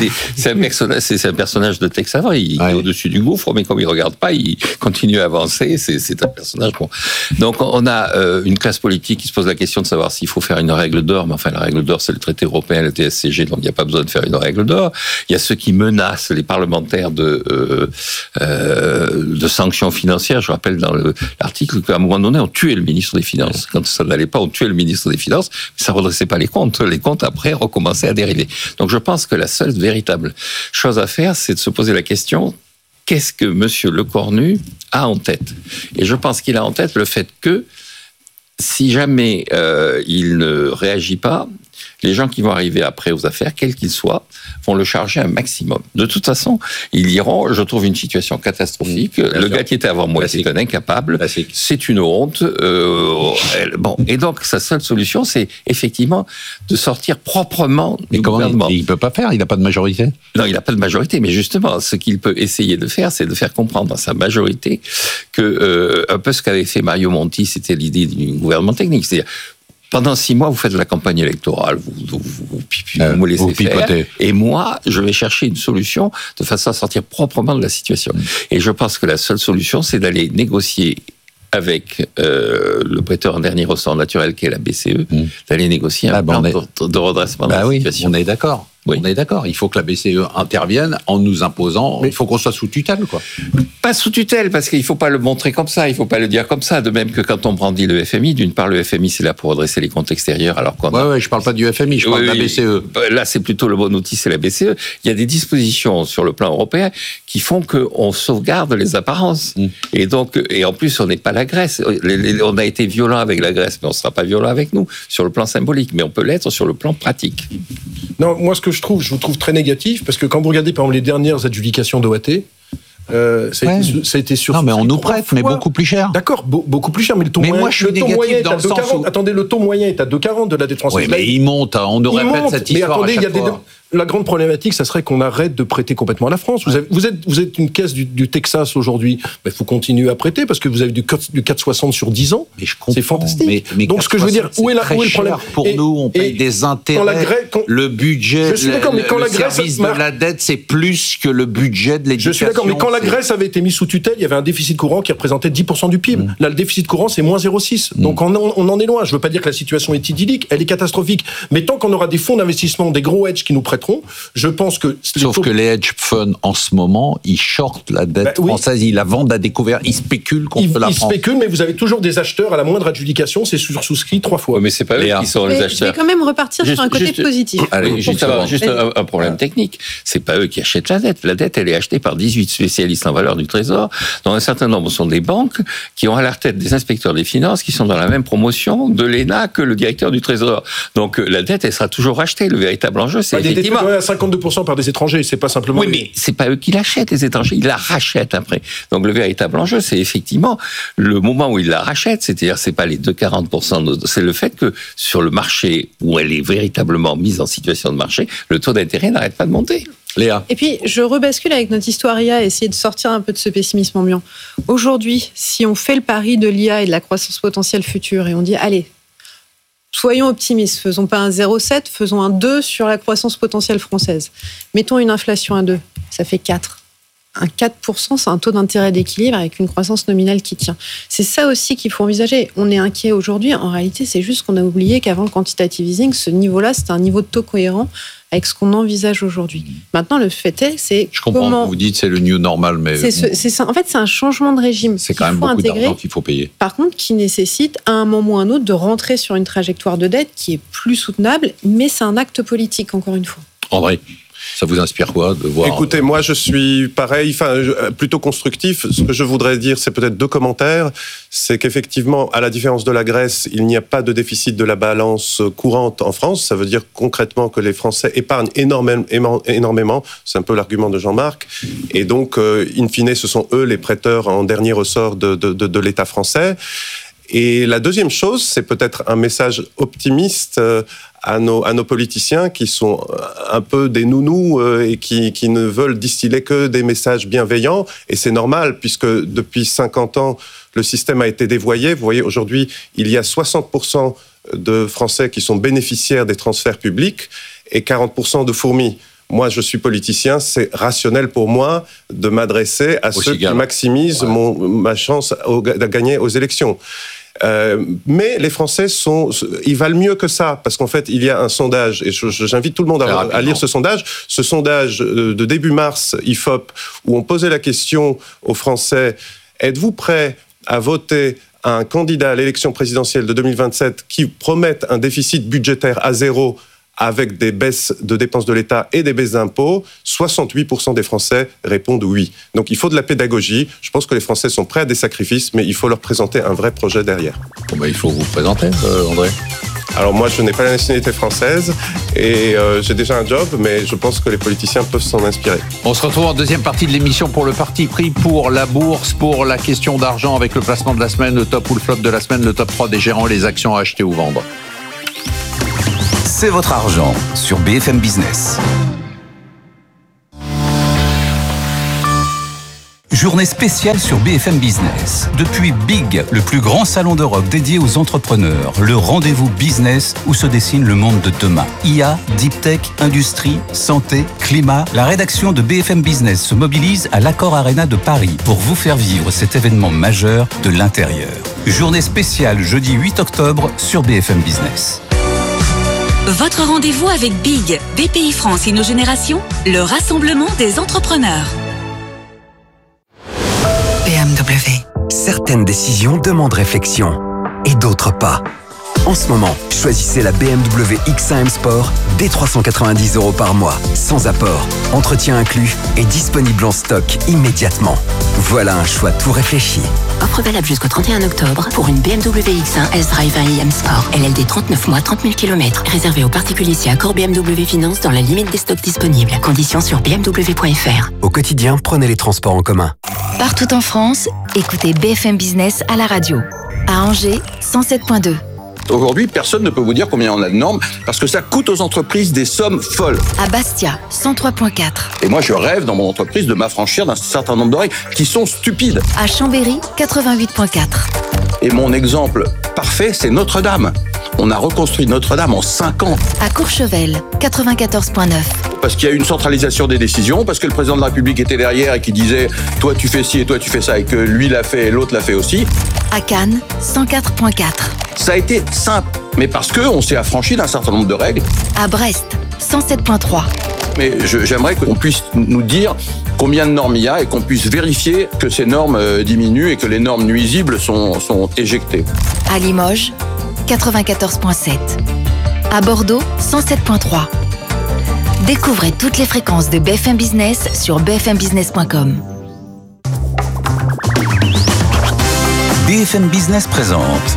c'est un personnage de Tex Avery. Il est au-dessus du gouffre, mais comme il regarde pas, il continue à avancer. C'est un personnage bon. Donc on a une classe politique qui se pose la question de savoir s'il faut faire une règle d'or. Mais enfin, la règle d'or, c'est le traité européen, le TSCG, donc il n'y a pas besoin de faire une règle d'or. Il y a ceux qui menacent les parlementaires de sanctions financières. Je rappelle dans l'article qu'à un moment donné, on tuait le ministre des Finances. Quand ça n'allait pas, on tuait le ministre des Finances, mais ça redressait pas les comptes. Les comptes, après, recommençaient à dériver. Donc, je pense que la seule véritable chose à faire, c'est de se poser la question, qu'est-ce que Monsieur Lecornu a en tête? Et je pense qu'il a en tête le fait que, si jamais il ne réagit pas, les gens qui vont arriver après aux affaires, quels qu'ils soient, vont le charger un maximum. De toute façon, ils iront, je trouve une situation catastrophique. Le gars qui était avant moi, c'est un incapable. C'est une honte. Bon. Et donc, sa seule solution, c'est effectivement de sortir proprement du gouvernement. Il ne peut pas faire, il n'a pas de majorité. Non, il n'a pas de majorité, mais justement, ce qu'il peut essayer de faire, c'est de faire comprendre à sa majorité que, un peu ce qu'avait fait Mario Monti, c'était l'idée du gouvernement technique. C'est-à-dire, pendant 6 mois, vous faites de la campagne électorale, vous me laissez faire, et moi, je vais chercher une solution de façon à sortir proprement de la situation. Et je pense que la seule solution, c'est d'aller négocier avec le prêteur en dernier ressort naturel, qui est la BCE, d'aller négocier un plan de redressement de la situation. On est d'accord. Oui. On est d'accord. Il faut que la BCE intervienne en nous imposant. Il faut qu'on soit sous tutelle, quoi. Pas sous tutelle, parce qu'il ne faut pas le montrer comme ça. Il ne faut pas le dire comme ça. De même que quand on brandit le FMI, d'une part, le FMI, c'est là pour redresser les comptes extérieurs, alors qu'on je ne parle pas du FMI, je parle de la BCE. Là, c'est plutôt le bon outil, c'est la BCE. Il y a des dispositions sur le plan européen qui font qu'on sauvegarde les apparences. Et donc, et en plus, on n'est pas la Grèce. On a été violent avec la Grèce, mais on ne sera pas violent avec nous, sur le plan symbolique. Mais on peut l'être sur le plan pratique. Non, moi, je vous trouve très négatif, parce que quand vous regardez, par exemple, les dernières adjudications d'OAT, ça a été sur. Non, mais on nous prête, mais beaucoup plus cher. D'accord, beaucoup plus cher, mais le taux moyen. Moi, je suis négatif dans le sens où. Attendez, le taux moyen est à 2,40 de la dette française. Oui, mais il monte, on nous répète cette histoire. Mais attendez, la grande problématique, ça serait qu'on arrête de prêter complètement à la France. Vous êtes une caisse du Texas aujourd'hui. Il faut continuer à prêter parce que vous avez du 4,60 sur 10 ans. C'est fantastique. Mais donc, ce que je veux dire, où est le problème? Pour nous, on paye des intérêts. Le budget, le service de la dette, c'est plus que le budget de l'éducation. Je suis d'accord, mais quand la Grèce avait été mise sous tutelle, il y avait un déficit courant qui représentait 10% du PIB. Là, le déficit courant, c'est moins 0,6. Donc, on en est loin. Je ne veux pas dire que la situation est idyllique, elle est catastrophique. Mais tant qu'on aura des fonds d'investissement, des gros hedges qui nous prêteront, je pense que... Sauf que les hedge funds, en ce moment, ils shortent la dette française, ils la vendent à découvert, ils spéculent contre la France. Ils spéculent, mais vous avez toujours des acheteurs à la moindre adjudication, c'est souscrit 3 fois. Mais c'est pas eux qui sont les acheteurs. Je vais quand même repartir sur un côté positif. Allez, juste un problème technique. C'est pas eux qui achètent la dette. La dette, elle est achetée par 18 spécialistes en valeur du Trésor, dont un certain nombre sont des banques qui ont à leur tête des inspecteurs des finances qui sont dans la même promotion de l'ENA que le directeur du Trésor. Donc la dette, elle sera toujours achetée. Le véritable enjeu, c'est effectivement... à 52% par des étrangers, c'est pas simplement... Oui, mais c'est pas eux qui l'achètent, les étrangers, ils la rachètent après. Donc le véritable enjeu, c'est effectivement le moment où ils la rachètent, c'est-à-dire c'est pas les 2,40%, c'est le fait que sur le marché où elle est véritablement mise en situation de marché, le taux d'intérêt n'arrête pas de monter. Léa. Et puis, je rebascule avec notre histoire IA, essayer de sortir un peu de ce pessimisme ambiant. Aujourd'hui, si on fait le pari de l'IA et de la croissance potentielle future, et on dit, allez, soyons optimistes, faisons pas un 0,7, faisons un 2 sur la croissance potentielle française. Mettons une inflation à 2, ça fait 4. Un 4%, c'est un taux d'intérêt d'équilibre avec une croissance nominale qui tient. C'est ça aussi qu'il faut envisager. On est inquiet aujourd'hui. En réalité, c'est juste qu'on a oublié qu'avant le quantitative easing, ce niveau-là, c'était un niveau de taux cohérent avec ce qu'on envisage aujourd'hui. Maintenant, le fait est, c'est je comprends comment... Vous dites c'est le new normal, mais... C'est ça. En fait, c'est un changement de régime. C'est quand même beaucoup d'argent qu'il faut payer. Par contre, qui nécessite, à un moment ou à un autre, de rentrer sur une trajectoire de dette qui est plus soutenable, mais c'est un acte politique, encore une fois. André, ça vous inspire quoi de voir... Écoutez, moi je suis pareil, plutôt constructif. Ce que je voudrais dire, c'est peut-être 2 commentaires. C'est qu'effectivement, à la différence de la Grèce, il n'y a pas de déficit de la balance courante en France. Ça veut dire concrètement que les Français épargnent énormément. C'est un peu l'argument de Jean-Marc. Et donc, in fine, ce sont eux les prêteurs en dernier ressort de l'État français. Et la deuxième chose, c'est peut-être un message optimiste à nos politiciens qui sont un peu des nounous et qui ne veulent distiller que des messages bienveillants. Et c'est normal, puisque depuis 50 ans, le système a été dévoyé. Vous voyez, aujourd'hui, il y a 60% de Français qui sont bénéficiaires des transferts publics et 40% de fourmis. Moi, je suis politicien, c'est rationnel pour moi de m'adresser à ceux qui maximisent ma chance de gagner aux élections. Mais les Français ils valent mieux que ça, parce qu'en fait, il y a un sondage, et j'invite tout le monde à lire ce sondage. Ce sondage de début mars, IFOP, où on posait la question aux Français, êtes-vous prêts à voter un candidat à l'élection présidentielle de 2027 qui promette un déficit budgétaire à zéro avec des baisses de dépenses de l'État et des baisses d'impôts? 68% des Français répondent oui. Donc il faut de la pédagogie. Je pense que les Français sont prêts à des sacrifices, mais il faut leur présenter un vrai projet derrière. Il faut vous présenter, André. Alors moi, je n'ai pas la nationalité française et j'ai déjà un job, mais je pense que les politiciens peuvent s'en inspirer. On se retrouve en deuxième partie de l'émission pour le parti pris pour la bourse, pour la question d'argent avec le placement de la semaine, le top ou le flop de la semaine, le top 3 des gérants, les actions à acheter ou vendre. C'est votre argent sur BFM Business. Journée spéciale sur BFM Business. Depuis Big, le plus grand salon d'Europe dédié aux entrepreneurs, le rendez-vous business où se dessine le monde de demain. IA, Deep Tech, industrie, santé, climat. La rédaction de BFM Business se mobilise à l'Accor Arena de Paris pour vous faire vivre cet événement majeur de l'intérieur. Journée spéciale jeudi 8 octobre sur BFM Business. Votre rendez-vous avec Big, BPI France InnoGénération, le rassemblement des entrepreneurs. BMW. Certaines décisions demandent réflexion et d'autres pas. En ce moment, choisissez la BMW X1 M Sport dès 390 € par mois, sans apport, entretien inclus et disponible en stock immédiatement. Voilà un choix tout réfléchi. Offre valable jusqu'au 31 octobre pour une BMW X1 S-Drive 1 IM Sport. LLD 39 mois, 30 000 km. Réservé aux particuliers si accord BMW Finance dans la limite des stocks disponibles. Conditions sur bmw.fr. Au quotidien, prenez les transports en commun. Partout en France, écoutez BFM Business à la radio. À Angers, 107.2. Aujourd'hui, personne ne peut vous dire combien on a de normes parce que ça coûte aux entreprises des sommes folles. À Bastia, 103.4. Et moi, je rêve dans mon entreprise de m'affranchir d'un certain nombre de règles qui sont stupides. À Chambéry, 88.4. Et mon exemple parfait, c'est Notre-Dame. On a reconstruit Notre-Dame en 5 ans. À Courchevel, 94.9. Parce qu'il y a eu une centralisation des décisions, parce que le président de la République était derrière et qui disait « toi tu fais ci et toi tu fais ça » et que lui l'a fait et l'autre l'a fait aussi. À Cannes, 104.4. Ça a été simple, mais parce qu'on s'est affranchi d'un certain nombre de règles. À Brest, 107.3. Mais j'aimerais qu'on puisse nous dire combien de normes il y a et qu'on puisse vérifier que ces normes diminuent et que les normes nuisibles sont éjectées. À Limoges, 94.7. À Bordeaux, 107.3. Découvrez toutes les fréquences de BFM Business sur bfmbusiness.com. BFM Business présente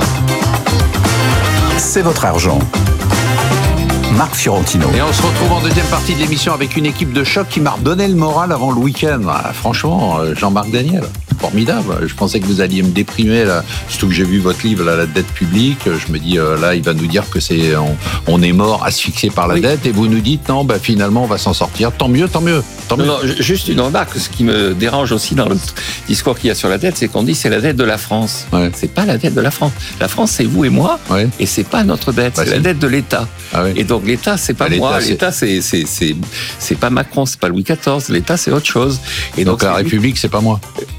C'est votre argent. Marc Fiorentino. Et on se retrouve en deuxième partie de l'émission avec une équipe de choc qui m'a redonné le moral avant le week-end. Franchement, Jean-Marc Daniel, formidable. Je pensais que vous alliez me déprimer, là. Surtout que j'ai vu votre livre, là, La dette publique. Je me dis, là, il va nous dire que on est mort asphyxié par la dette. Et vous nous dites, non, finalement, on va s'en sortir. Tant mieux, tant mieux. Tant mieux. Non, juste une remarque. Ce qui me dérange aussi dans le discours qu'il y a sur la dette, c'est qu'on dit c'est la dette de la France. Ouais. C'est pas la dette de la France. La France, c'est vous et moi. Ouais. Et c'est pas notre dette. C'est la dette de l'État. Ah ouais. Et donc, l'État, c'est pas moi. L'État, c'est pas Macron, c'est pas Louis XIV. L'État, c'est autre chose. Et donc la République, c'est pas moi.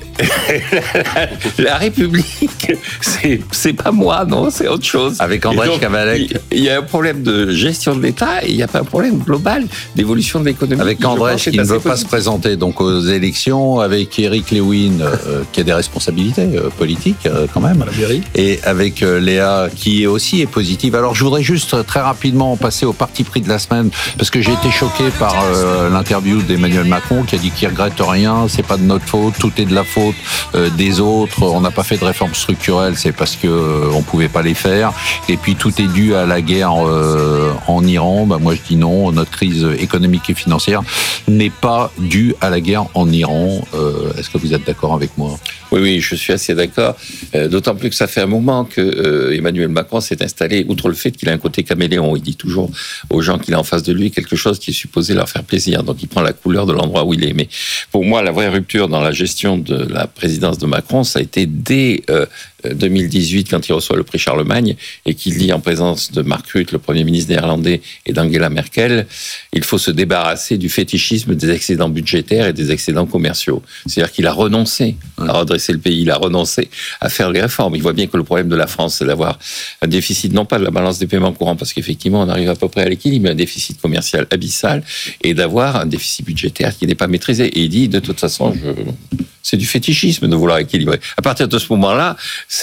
La République, c'est pas moi, non, c'est autre chose. Avec André Cavalec. Il y a un problème de gestion de l'État et il n'y a pas un problème global d'évolution de l'économie. Avec André qui ne veut pas se présenter donc aux élections, avec Eric Lewin qui a des responsabilités politiques quand même, et avec Léa qui aussi est positive. Alors je voudrais juste très rapidement passer au parti pris de la semaine parce que j'ai été choqué par l'interview d'Emmanuel Macron qui a dit qu'il regrette rien, c'est pas de notre faute, tout est de la faute des autres, on n'a pas fait de réformes structurelles, c'est parce que on pouvait pas les faire, et puis tout est dû à la guerre en Iran. Moi je dis non, notre crise économique et financière n'est pas due à la guerre en Iran. Est-ce que vous êtes d'accord avec moi ? Oui, je suis assez d'accord. D'autant plus que ça fait un moment que Emmanuel Macron s'est installé, outre le fait qu'il a un côté caméléon. Il dit toujours aux gens qu'il a en face de lui quelque chose qui est supposé leur faire plaisir. Donc il prend la couleur de l'endroit où il est. Mais pour moi, la vraie rupture dans la gestion de la présidence de Macron, ça a été dès 2018 quand il reçoit le prix Charlemagne et qu'il dit en présence de Mark Rutte, le Premier ministre néerlandais, et d'Angela Merkel, il faut se débarrasser du fétichisme des excédents budgétaires et des excédents commerciaux. C'est-à-dire qu'il a renoncé à redresser le pays, il a renoncé à faire les réformes. Il voit bien que le problème de la France, c'est d'avoir un déficit, non pas de la balance des paiements courants, parce qu'effectivement, on arrive à peu près à l'équilibre, mais un déficit commercial abyssal, et d'avoir un déficit budgétaire qui n'est pas maîtrisé. Et il dit, de toute façon, c'est du fétichisme de vouloir équilibrer. À partir de ce moment-là,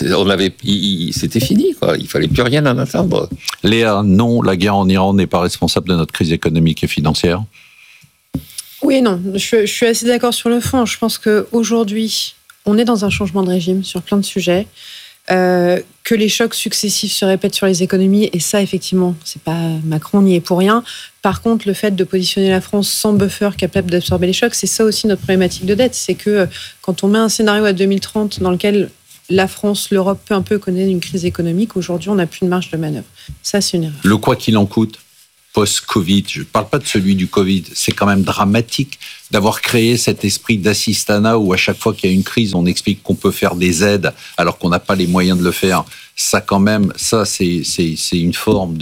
c'était fini, quoi. Il fallait plus rien en attendre. Léa, non, la guerre en Iran n'est pas responsable de notre crise économique et financière. Oui et non, je suis assez d'accord sur le fond. Je pense qu'aujourd'hui, on est dans un changement de régime sur plein de sujets. Que les chocs successifs se répètent sur les économies, et ça, effectivement, c'est pas Macron n'y est pour rien. Par contre, le fait de positionner la France sans buffer capable d'absorber les chocs, c'est ça aussi notre problématique de dette. C'est que quand on met un scénario à 2030 dans lequel la France, l'Europe, peu à peu connaît une crise économique, aujourd'hui, on n'a plus de marge de manœuvre. Ça, c'est une erreur. Le quoi qu'il en coûte, post-Covid, je ne parle pas de celui du Covid, c'est quand même dramatique d'avoir créé cet esprit d'assistanat où à chaque fois qu'il y a une crise, on explique qu'on peut faire des aides alors qu'on n'a pas les moyens de le faire. Ça quand même, ça c'est une forme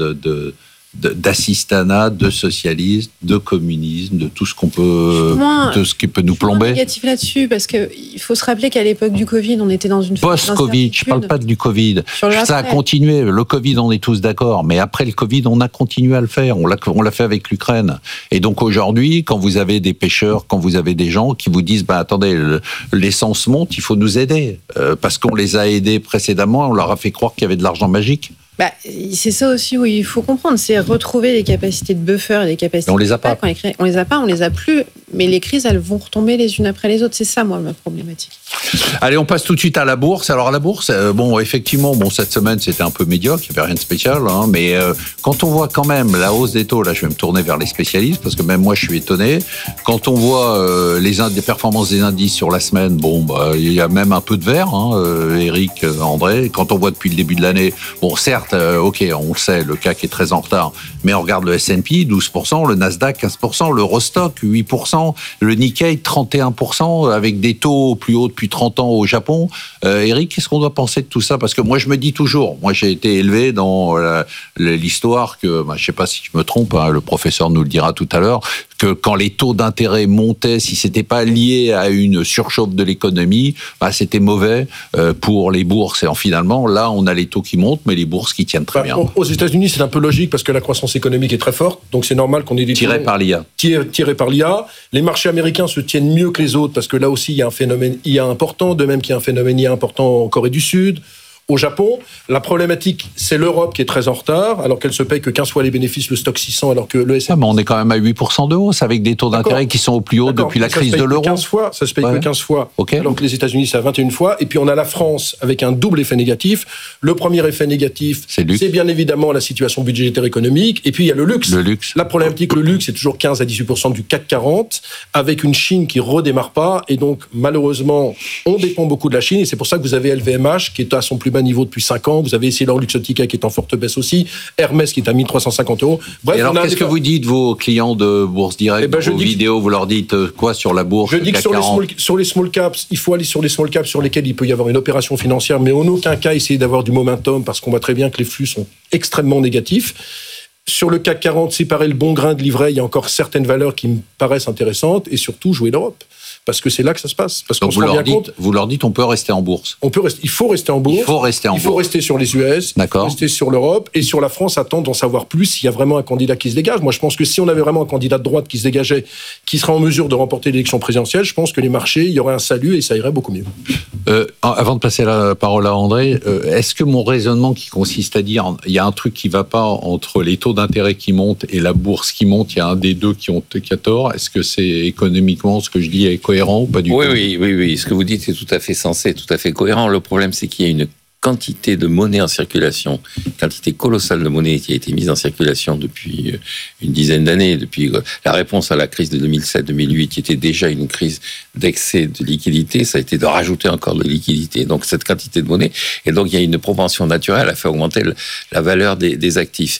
d'assistanat, de socialisme, de communisme, de tout ce qu'on peut, de ce qui peut nous plomber. Négatif là-dessus, parce qu'il faut se rappeler qu'à l'époque du Covid, on était dans une post-Covid. Je parle pas du Covid. Ça a continué. Le Covid, on est tous d'accord, mais après le Covid, on a continué à le faire. On l'a fait avec l'Ukraine. Et donc aujourd'hui, quand vous avez des pêcheurs, quand vous avez des gens qui vous disent, attendez, l'essence monte, il faut nous aider, parce qu'on les a aidés précédemment, on leur a fait croire qu'il y avait de l'argent magique. C'est ça aussi où il faut comprendre, c'est retrouver les capacités de buffer et les capacités. On les a pas. On les a pas, on les a plus. Mais les crises, elles vont retomber les unes après les autres. C'est ça, moi, ma problématique. Allez, on passe tout de suite à la bourse. Alors la bourse, effectivement, cette semaine c'était un peu médiocre, il n'y avait rien de spécial, mais quand on voit quand même la hausse des taux, là, je vais me tourner vers les spécialistes parce que même moi, je suis étonné. Quand on voit les performances des indices sur la semaine, il y a même un peu de vert, Eric, André. Quand on voit depuis le début de l'année, certes, ok, on le sait, le CAC est très en retard, mais on regarde le S&P, 12%, le Nasdaq, 15%, l'Eurostock, 8%, le Nikkei, 31%, avec des taux plus hauts depuis 30 ans au Japon. Eric, qu'est-ce qu'on doit penser de tout ça? Parce que moi, je me dis toujours, moi, j'ai été élevé dans l'histoire que, je ne sais pas si je me trompe, le professeur nous le dira tout à l'heure, que quand les taux d'intérêt montaient, si c'était pas lié à une surchauffe de l'économie, c'était mauvais pour les bourses. Et finalement, là, on a les taux qui montent, mais les bourses qui tiennent très bien. Aux États-Unis, c'est un peu logique parce que la croissance économique est très forte, donc c'est normal qu'on ait des tirés par l'IA. Tirés par l'IA. Les marchés américains se tiennent mieux que les autres parce que là aussi, il y a un phénomène IA important, de même qu'il y a un phénomène IA important en Corée du Sud. Au Japon, la problématique, c'est l'Europe qui est très en retard, alors qu'elle se paye que 15 fois les bénéfices, le stock 600, alors que le S&P... mais on est quand même à 8% de hausse, avec des taux d'intérêt qui sont au plus haut depuis la crise de l'euro. Ça se paye que 15 fois, alors que les États-Unis, c'est à 21 fois. Et puis on a la France avec un double effet négatif. Le premier effet négatif, c'est bien évidemment la situation budgétaire économique. Et puis il y a le luxe. La problématique, le luxe, c'est toujours 15 à 18% du CAC 40, avec une Chine qui redémarre pas. Et donc, malheureusement, on dépend beaucoup de la Chine. Et c'est pour ça que vous avez LVMH, qui est à son plus bas niveau depuis 5 ans. Vous avez Essilor Luxottica qui est en forte baisse aussi. Hermès qui est à 1350 €. Bref, et alors, qu'est-ce que vous dites, vos clients de Bourse Direct, vos vidéos, vous leur dites quoi sur la bourse? Je dis que sur les small caps, il faut aller sur les small caps sur lesquels il peut y avoir une opération financière, mais en aucun cas essayer d'avoir du momentum parce qu'on voit très bien que les flux sont extrêmement négatifs. Sur le CAC 40, séparer le bon grain de l'ivraie, il y a encore certaines valeurs qui me paraissent intéressantes et surtout jouer l'Europe. Parce que c'est là que ça se passe. Parce donc vous leur dites, on peut rester en bourse. Il faut rester en bourse. Il faut rester sur les US. D'accord. Rester sur l'Europe et sur la France. Attendre d'en savoir plus s'il y a vraiment un candidat qui se dégage. Moi, je pense que si on avait vraiment un candidat de droite qui se dégageait, qui serait en mesure de remporter l'élection présidentielle, je pense que les marchés, il y aurait un salut et ça irait beaucoup mieux. Avant de passer la parole à André, est-ce que mon raisonnement qui consiste à dire, il y a un truc qui ne va pas entre les taux d'intérêt qui montent et la bourse qui monte, il y a un des deux qui a tort. Est-ce que c'est économiquement ce que je dis est cohérent ou pas du tout? Oui. Ce que vous dites est tout à fait sensé, tout à fait cohérent. Le problème, c'est qu'il y a une quantité de monnaie en circulation, quantité colossale de monnaie qui a été mise en circulation depuis une dizaine d'années, depuis la réponse à la crise de 2007-2008, qui était déjà une crise d'excès de liquidité, ça a été de rajouter encore de liquidité. Donc cette quantité de monnaie, et donc il y a une propension naturelle à faire augmenter la valeur des actifs.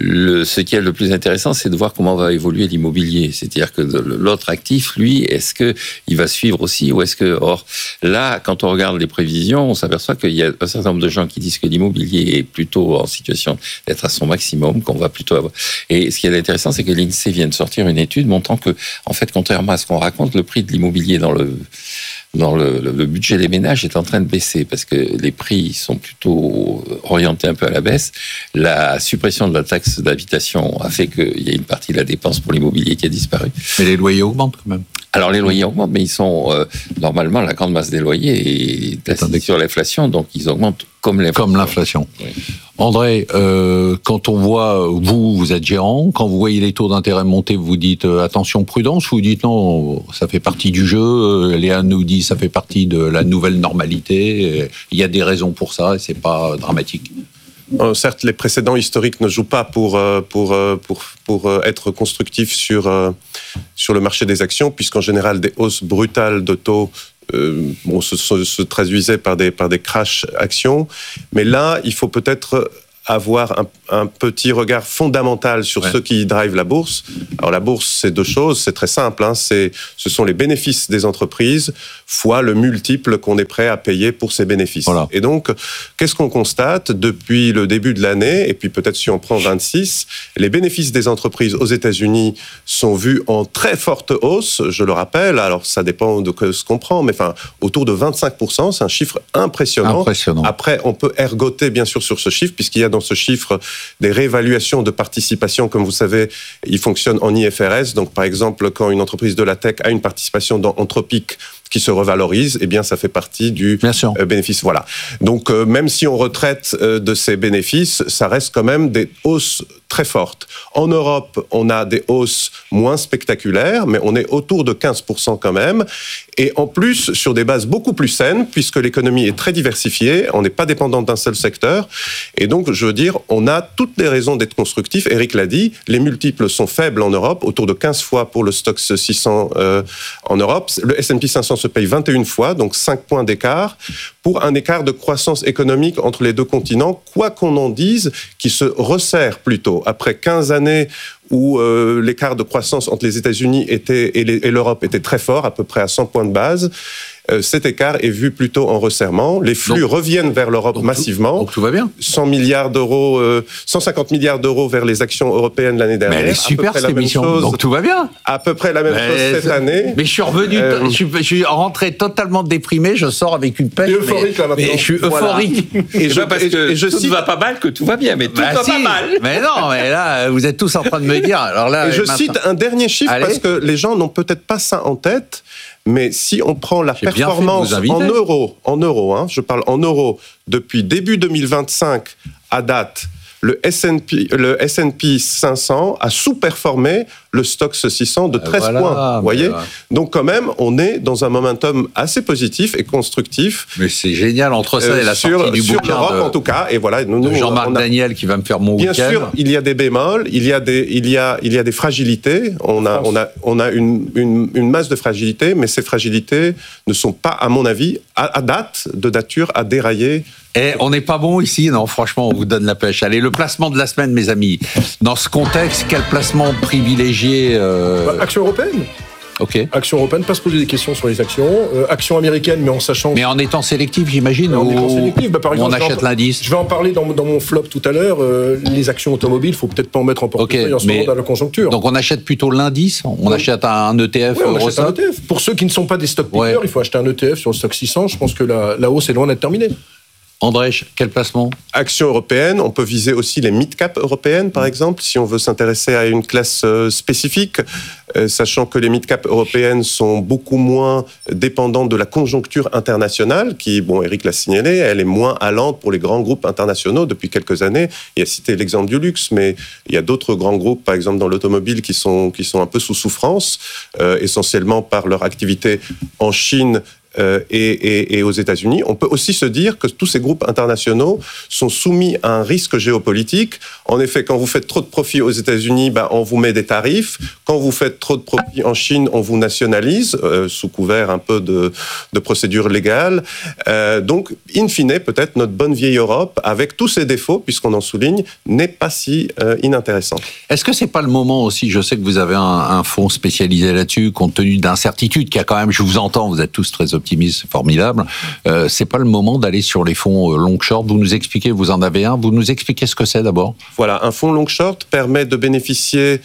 Ce qui est le plus intéressant, c'est de voir comment va évoluer l'immobilier. C'est-à-dire que l'autre actif, lui, est-ce qu'il va suivre aussi, ou est-ce que... Or, là, quand on regarde les prévisions, on s'aperçoit qu'il y a un certain certain nombre de gens qui disent que l'immobilier est plutôt en situation d'être à son maximum, qu'on va plutôt avoir. Et ce qui est intéressant, c'est que l'INSEE vient de sortir une étude montrant que, en fait, contrairement à ce qu'on raconte, le prix de l'immobilier dans le budget des ménages est en train de baisser parce que les prix sont plutôt orientés un peu à la baisse. La suppression de la taxe d'habitation a fait qu'il y a une partie de la dépense pour l'immobilier qui a disparu. Mais les loyers augmentent quand même. Alors les loyers augmentent, mais ils sont normalement la grande masse des loyers est assise sur l'inflation, donc ils augmentent comme l'inflation. Oui. André, quand on voit, vous êtes gérant, quand vous voyez les taux d'intérêt monter, vous dites attention, prudence, ou vous dites non, ça fait partie du jeu, Léa nous dit ça fait partie de la nouvelle normalité, il y a des raisons pour ça et c'est pas dramatique. Certes, les précédents historiques ne jouent pas pour être constructifs sur le marché des actions, puisqu'en général, des hausses brutales de taux se traduisaient par des crashs actions. Mais là, il faut peut-être avoir un petit regard fondamental sur ce qui drive la bourse. Alors la bourse, c'est deux choses, c'est très simple. Ce sont les bénéfices des entreprises fois le multiple qu'on est prêt à payer pour ces bénéfices. Voilà. Et donc, qu'est-ce qu'on constate depuis le début de l'année, et puis peut-être si on prend 26, les bénéfices des entreprises aux États-Unis sont vus en très forte hausse, je le rappelle, alors ça dépend de ce qu'on prend, mais autour de 25%, c'est un chiffre impressionnant. Après, on peut ergoter bien sûr sur ce chiffre, puisqu'il y a dans ce chiffre des réévaluations de participation. Comme vous savez, il fonctionne en IFRS. Donc, par exemple, quand une entreprise de la tech a une participation dans Anthropic qui se revalorise, eh bien, ça fait partie du bénéfice. Voilà. Donc, même si on retraite de ces bénéfices, ça reste quand même des hausses très fortes. En Europe, on a des hausses moins spectaculaires, mais on est autour de 15% quand même. Et en plus, sur des bases beaucoup plus saines, puisque l'économie est très diversifiée, on n'est pas dépendant d'un seul secteur. Et donc, je veux dire, on a toutes les raisons d'être constructif. Eric l'a dit, les multiples sont faibles en Europe, autour de 15 fois pour le Stoxx 600 en Europe. Le S&P 500 se paye 21 fois, donc 5 points d'écart, pour un écart de croissance économique entre les deux continents, quoi qu'on en dise, qui se resserre plutôt. Après 15 années où l'écart de croissance entre les États-Unis et l'Europe était très fort, à peu près à 100 points de base, cet écart est vu plutôt en resserrement. Les flux reviennent vers l'Europe massivement. Donc tout va bien. 150 milliards d'euros vers les actions européennes l'année dernière. Mais elle est super cette émission, donc tout va bien. À peu près la même chose cette année. Mais je suis revenu, je suis rentré totalement déprimé, je sors avec une pêche. Euphorique là maintenant. Mais je suis euphorique. Et parce que tout ne va pas mal que tout va bien, mais tout va pas mal. Mais non, mais là, vous êtes tous en train de me dire. Alors là, et je cite un dernier chiffre parce que les gens n'ont peut-être pas ça en tête. Mais si on prend la performance en euros, je parle en euros, depuis début 2025 à date, le S&P 500 a sous-performé le Stoxx 600 de 13 points. Vous voyez ? Donc quand même, on est dans un momentum assez positif et constructif. Mais c'est génial entre ça et la sortie du bouquin l'Europe, en tout cas. Et voilà, nous, Jean-Marc Daniel qui va me faire mon week-end. Bien sûr, il y a des bémols, il y a des fragilités. On a une masse de fragilités, mais ces fragilités ne sont pas, à mon avis, à date, de nature à dérailler. Et on n'est pas bon ici, non, franchement, on vous donne la pêche. Allez, le placement de la semaine, mes amis. Dans ce contexte, quel placement privilégié Action européenne. Ok. Action européenne, pas se poser des questions sur les actions. Action américaine, mais en sachant... Mais en étant sélectif, j'imagine, en étant sélectif, par exemple, on achète l'indice. Je vais en parler dans mon flop tout à l'heure. Les actions automobiles, il ne faut peut-être pas en mettre en portefeuille en ce moment dans la conjoncture. Donc on achète plutôt l'indice, on achète un ETF Eurostoxx. Pour ceux qui ne sont pas des stock pickers, il faut acheter un ETF sur le Stoxx 600. Je pense que la hausse est loin d'être terminée. André, quel placement ? Action européenne, on peut viser aussi les mid-cap européennes, par exemple, si on veut s'intéresser à une classe spécifique, sachant que les mid-cap européennes sont beaucoup moins dépendantes de la conjoncture internationale, qui, Eric l'a signalé, elle est moins allante pour les grands groupes internationaux depuis quelques années. Il a cité l'exemple du luxe, mais il y a d'autres grands groupes, par exemple dans l'automobile, qui sont un peu sous souffrance, essentiellement par leur activité en Chine, et aux États-Unis. On peut aussi se dire que tous ces groupes internationaux sont soumis à un risque géopolitique. En effet, quand vous faites trop de profits aux États-Unis, on vous met des tarifs. Quand vous faites trop de profits en Chine, on vous nationalise, sous couvert un peu de procédures légales. Donc, in fine, peut-être notre bonne vieille Europe, avec tous ses défauts, puisqu'on en souligne, n'est pas si inintéressante. Est-ce que c'est pas le moment aussi, je sais que vous avez un fonds spécialisé là-dessus, compte tenu d'incertitudes qu'il y a quand même, je vous entends, vous êtes tous très optimistes, optimisme, c'est formidable. C'est pas le moment d'aller sur les fonds long-short. Vous nous expliquez, vous en avez un. Vous nous expliquez ce que c'est d'abord. Voilà, un fonds long-short permet de bénéficier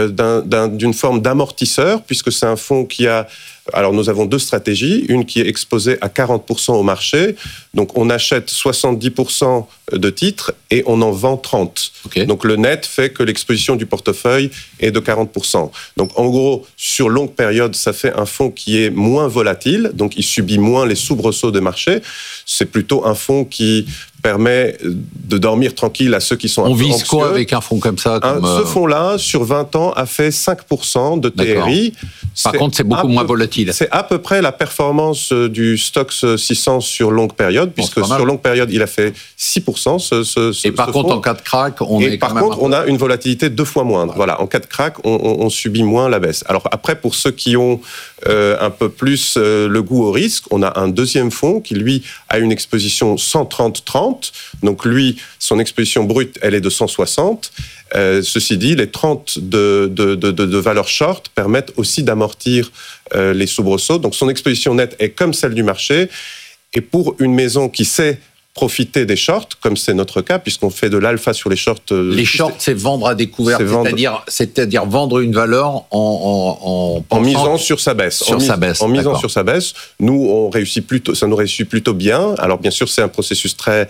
d'une forme d'amortisseur, puisque c'est un fonds qui a... Alors, nous avons deux stratégies. Une qui est exposée à 40% au marché. Donc, on achète 70% de titres et on en vend 30%. Okay. Donc, le net fait que l'exposition du portefeuille est de 40%. Donc, en gros, sur longue période, ça fait un fonds qui est moins volatile. Donc, il subit moins les soubresauts des marchés. C'est plutôt un fonds qui permet de dormir tranquille à ceux qui sont un peu anxieux. On vise quoi avec un fonds comme ça Ce fonds-là, sur 20 ans, a fait 5% de TRI. Par contre, c'est beaucoup moins volatile. C'est à peu près la performance du Stoxx 600 sur longue période, puisque sur longue période, il a fait 6%. Et par contre, en cas de crack, on a une volatilité 2 fois moindre. Voilà, en cas de crack, on subit moins la baisse. Alors après, pour ceux qui ont un peu plus le goût au risque, on a un deuxième fonds qui, lui, a une exposition 130-30. Donc lui, son exposition brute, elle est de 160. Ceci dit, les 30 de valeur short permettent aussi d'amortir les soubresauts. Donc son exposition nette est comme celle du marché. Et pour une maison qui sait profiter des shorts, comme c'est notre cas, puisqu'on fait de l'alpha sur les shorts. Les shorts, c'est vendre à découvert, c'est-à-dire vendre une valeur en misant sur sa baisse. En misant sur sa baisse. Nous, ça nous réussit plutôt bien. Alors, bien sûr, c'est un processus très...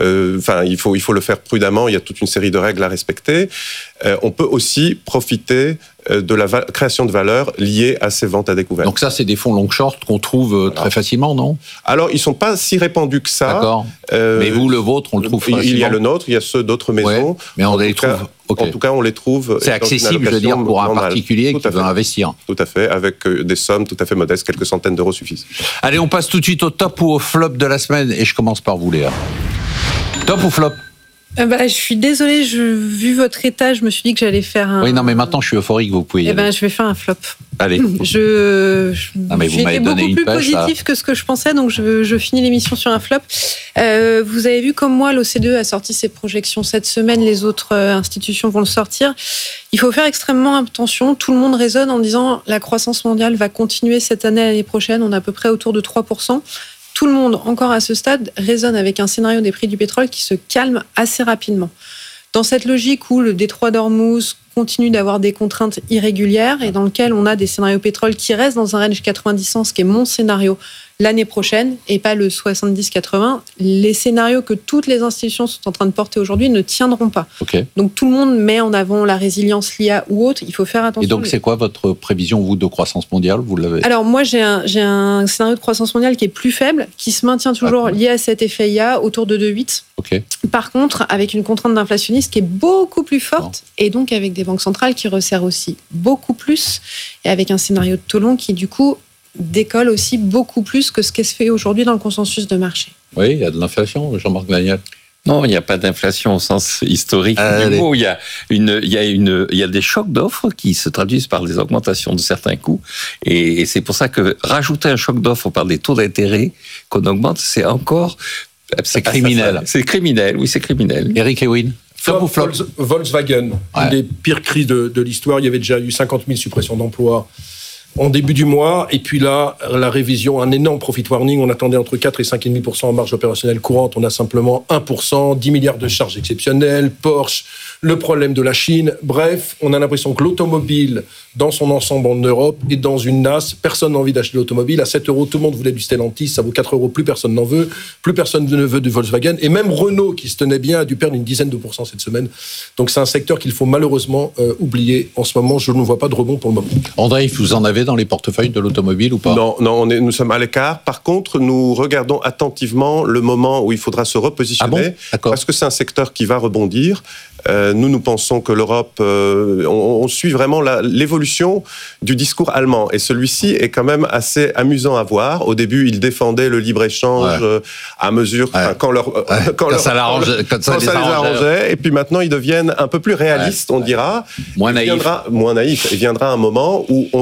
il faut le faire prudemment. Il y a toute une série de règles à respecter. On peut aussi profiter de la création de valeur liée à ces ventes à découvert. Donc ça, c'est des fonds long short qu'on trouve très facilement, non ? Alors, ils ne sont pas si répandus que ça. D'accord. Mais vous, le vôtre, on le trouve facilement. Il y a le nôtre, il y a ceux d'autres maisons. Ouais, mais on les trouve. En tout cas, on les trouve. C'est accessible, je veux dire, pour un particulier qui veut investir. Tout à fait, avec des sommes tout à fait modestes, quelques centaines d'euros suffisent. Allez, on passe tout de suite au top ou au flop de la semaine, et je commence par vous, Léa. Top ou flop ? Je suis désolée, vu votre état, je me suis dit que j'allais faire un... Oui, non, mais maintenant, je suis euphorique, vous pouvez y aller. Je vais faire un flop. Allez. Mais vous m'avez donné une pêche, beaucoup plus positif que ce que je pensais, donc je finis l'émission sur un flop. Vous avez vu comme moi, l'OCDE a sorti ses projections cette semaine, les autres institutions vont le sortir. Il faut faire extrêmement attention. Tout le monde raisonne en disant la croissance mondiale va continuer cette année, l'année prochaine, on est à peu près autour de 3%. Tout le monde, encore à ce stade, raisonne avec un scénario des prix du pétrole qui se calme assez rapidement. Dans cette logique où le détroit d'Ormuz continue d'avoir des contraintes irrégulières et dans lequel on a des scénarios pétrole qui restent dans un range 90-100, ce qui est mon scénario l'année prochaine, et pas le 70-80, les scénarios que toutes les institutions sont en train de porter aujourd'hui ne tiendront pas. Okay. Donc tout le monde met en avant la résilience LIA ou autre, il faut faire attention. Et donc c'est quoi votre prévision, vous, de croissance mondiale ? Vous l'avez ? Alors moi j'ai un scénario de croissance mondiale qui est plus faible, qui se maintient toujours lié à cet effet IA autour de 2,8. Okay. Par contre, avec une contrainte d'inflationniste qui est beaucoup plus forte, et donc avec des banques centrales qui resserrent aussi beaucoup plus, et avec un scénario de taux long qui du coup décolle aussi beaucoup plus que ce qui se fait aujourd'hui dans le consensus de marché. Oui, il y a de l'inflation, Jean-Marc Daniel. Non, il n'y a pas d'inflation au sens historique du mot. Il y a des chocs d'offres qui se traduisent par des augmentations de certains coûts. Et c'est pour ça que rajouter un choc d'offres par des taux d'intérêt qu'on augmente, c'est encore... C'est criminel. C'est criminel, oui, c'est criminel. Eric Ewin. Volkswagen, une des pires crises de l'histoire. Il y avait déjà eu 50 000 suppressions d'emplois en début du mois, et puis là, la révision, un énorme profit warning, on attendait entre 4 et 5,5% en marge opérationnelle courante, on a simplement 1%, 10 milliards de charges exceptionnelles, Porsche, le problème de la Chine, bref, on a l'impression que l'automobile, dans son ensemble en Europe, est dans une nasse, personne n'a envie d'acheter l'automobile, à 7 €, tout le monde voulait du Stellantis, ça vaut 4 €, plus personne n'en veut, plus personne ne veut du Volkswagen, et même Renault, qui se tenait bien, a dû perdre une dizaine de % cette semaine, donc c'est un secteur qu'il faut malheureusement oublier en ce moment, je ne vois pas de rebond pour le moment. André, vous en avez dans les portefeuilles de l'automobile ou pas ? Non, nous sommes à l'écart. Par contre, nous regardons attentivement le moment où il faudra se repositionner, parce que c'est un secteur qui va rebondir. Nous pensons que l'Europe, on suit vraiment l'évolution du discours allemand, et celui-ci est quand même assez amusant à voir. Au début, ils défendaient le libre-échange à mesure quand ça les arrangeait, et puis maintenant ils deviennent un peu plus réalistes, on dira. Moins naïfs. Il viendra un moment où on fera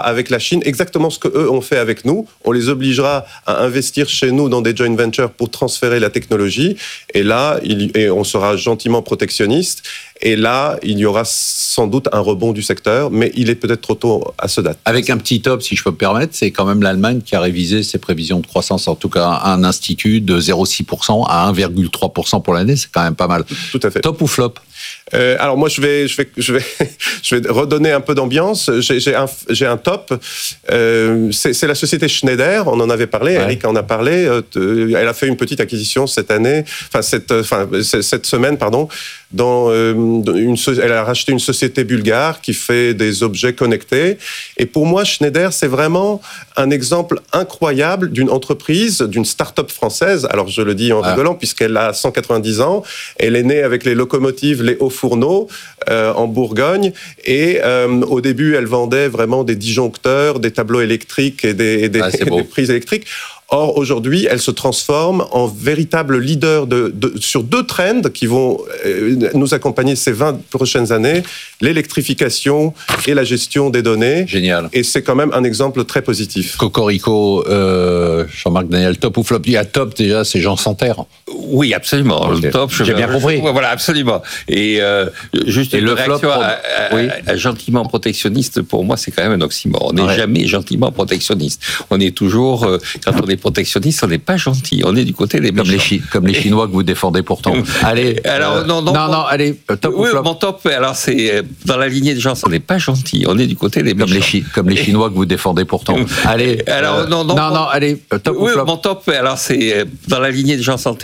avec la Chine exactement ce qu'eux ont fait avec nous. On les obligera à investir chez nous dans des joint ventures pour transférer la technologie. Et là, on sera gentiment protectionniste. Et là, il y aura sans doute un rebond du secteur, mais il est peut-être trop tôt à ce date. Avec un petit top, si je peux me permettre, c'est quand même l'Allemagne qui a révisé ses prévisions de croissance, en tout cas un institut de 0,6% à 1,3% pour l'année, c'est quand même pas mal. Tout à fait. Top ou flop ? Alors moi, je vais redonner un peu d'ambiance. J'ai un top. C'est la société Schneider. On en avait parlé. Ouais. Eric en a parlé. Elle a fait une petite acquisition cette semaine, pardon. Elle a racheté une société bulgare qui fait des objets connectés. Et pour moi, Schneider, c'est vraiment un exemple incroyable d'une entreprise, d'une start-up française. Alors je le dis en rigolant, puisqu'elle a 190 ans. Elle est née avec les locomotives, les hauts fourneaux en Bourgogne. Et au début, elle vendait vraiment des disjoncteurs, des tableaux électriques et des prises électriques. Or, aujourd'hui, elle se transforme en véritable leader sur 2 trends qui vont nous accompagner ces 20 prochaines années, l'électrification et la gestion des données. Génial. Et c'est quand même un exemple très positif. Cocorico, Jean-Marc Daniel, top ou flop ? Il y a top déjà, c'est Jean Santerre. Oui, absolument. Okay. Le top, j'ai bien compris. Voilà, absolument. Et juste une réaction à gentiment protectionniste, pour moi, c'est quand même un oxymore. On n'est jamais gentiment protectionniste. On est toujours, quand on est protectionniste, on n'est pas gentil. On est du côté des méchants. Comme les Chinois que vous défendez pourtant. Allez. Alors, allez, top ou flop ? Mon top, alors c'est dans la lignée des gens, on n'est pas gentil. On est du côté des méchants. Comme les Chinois que vous défendez pourtant. Allez. Alors, allez, top ou flop ? Mon top, alors c'est dans la lignée des gens santé.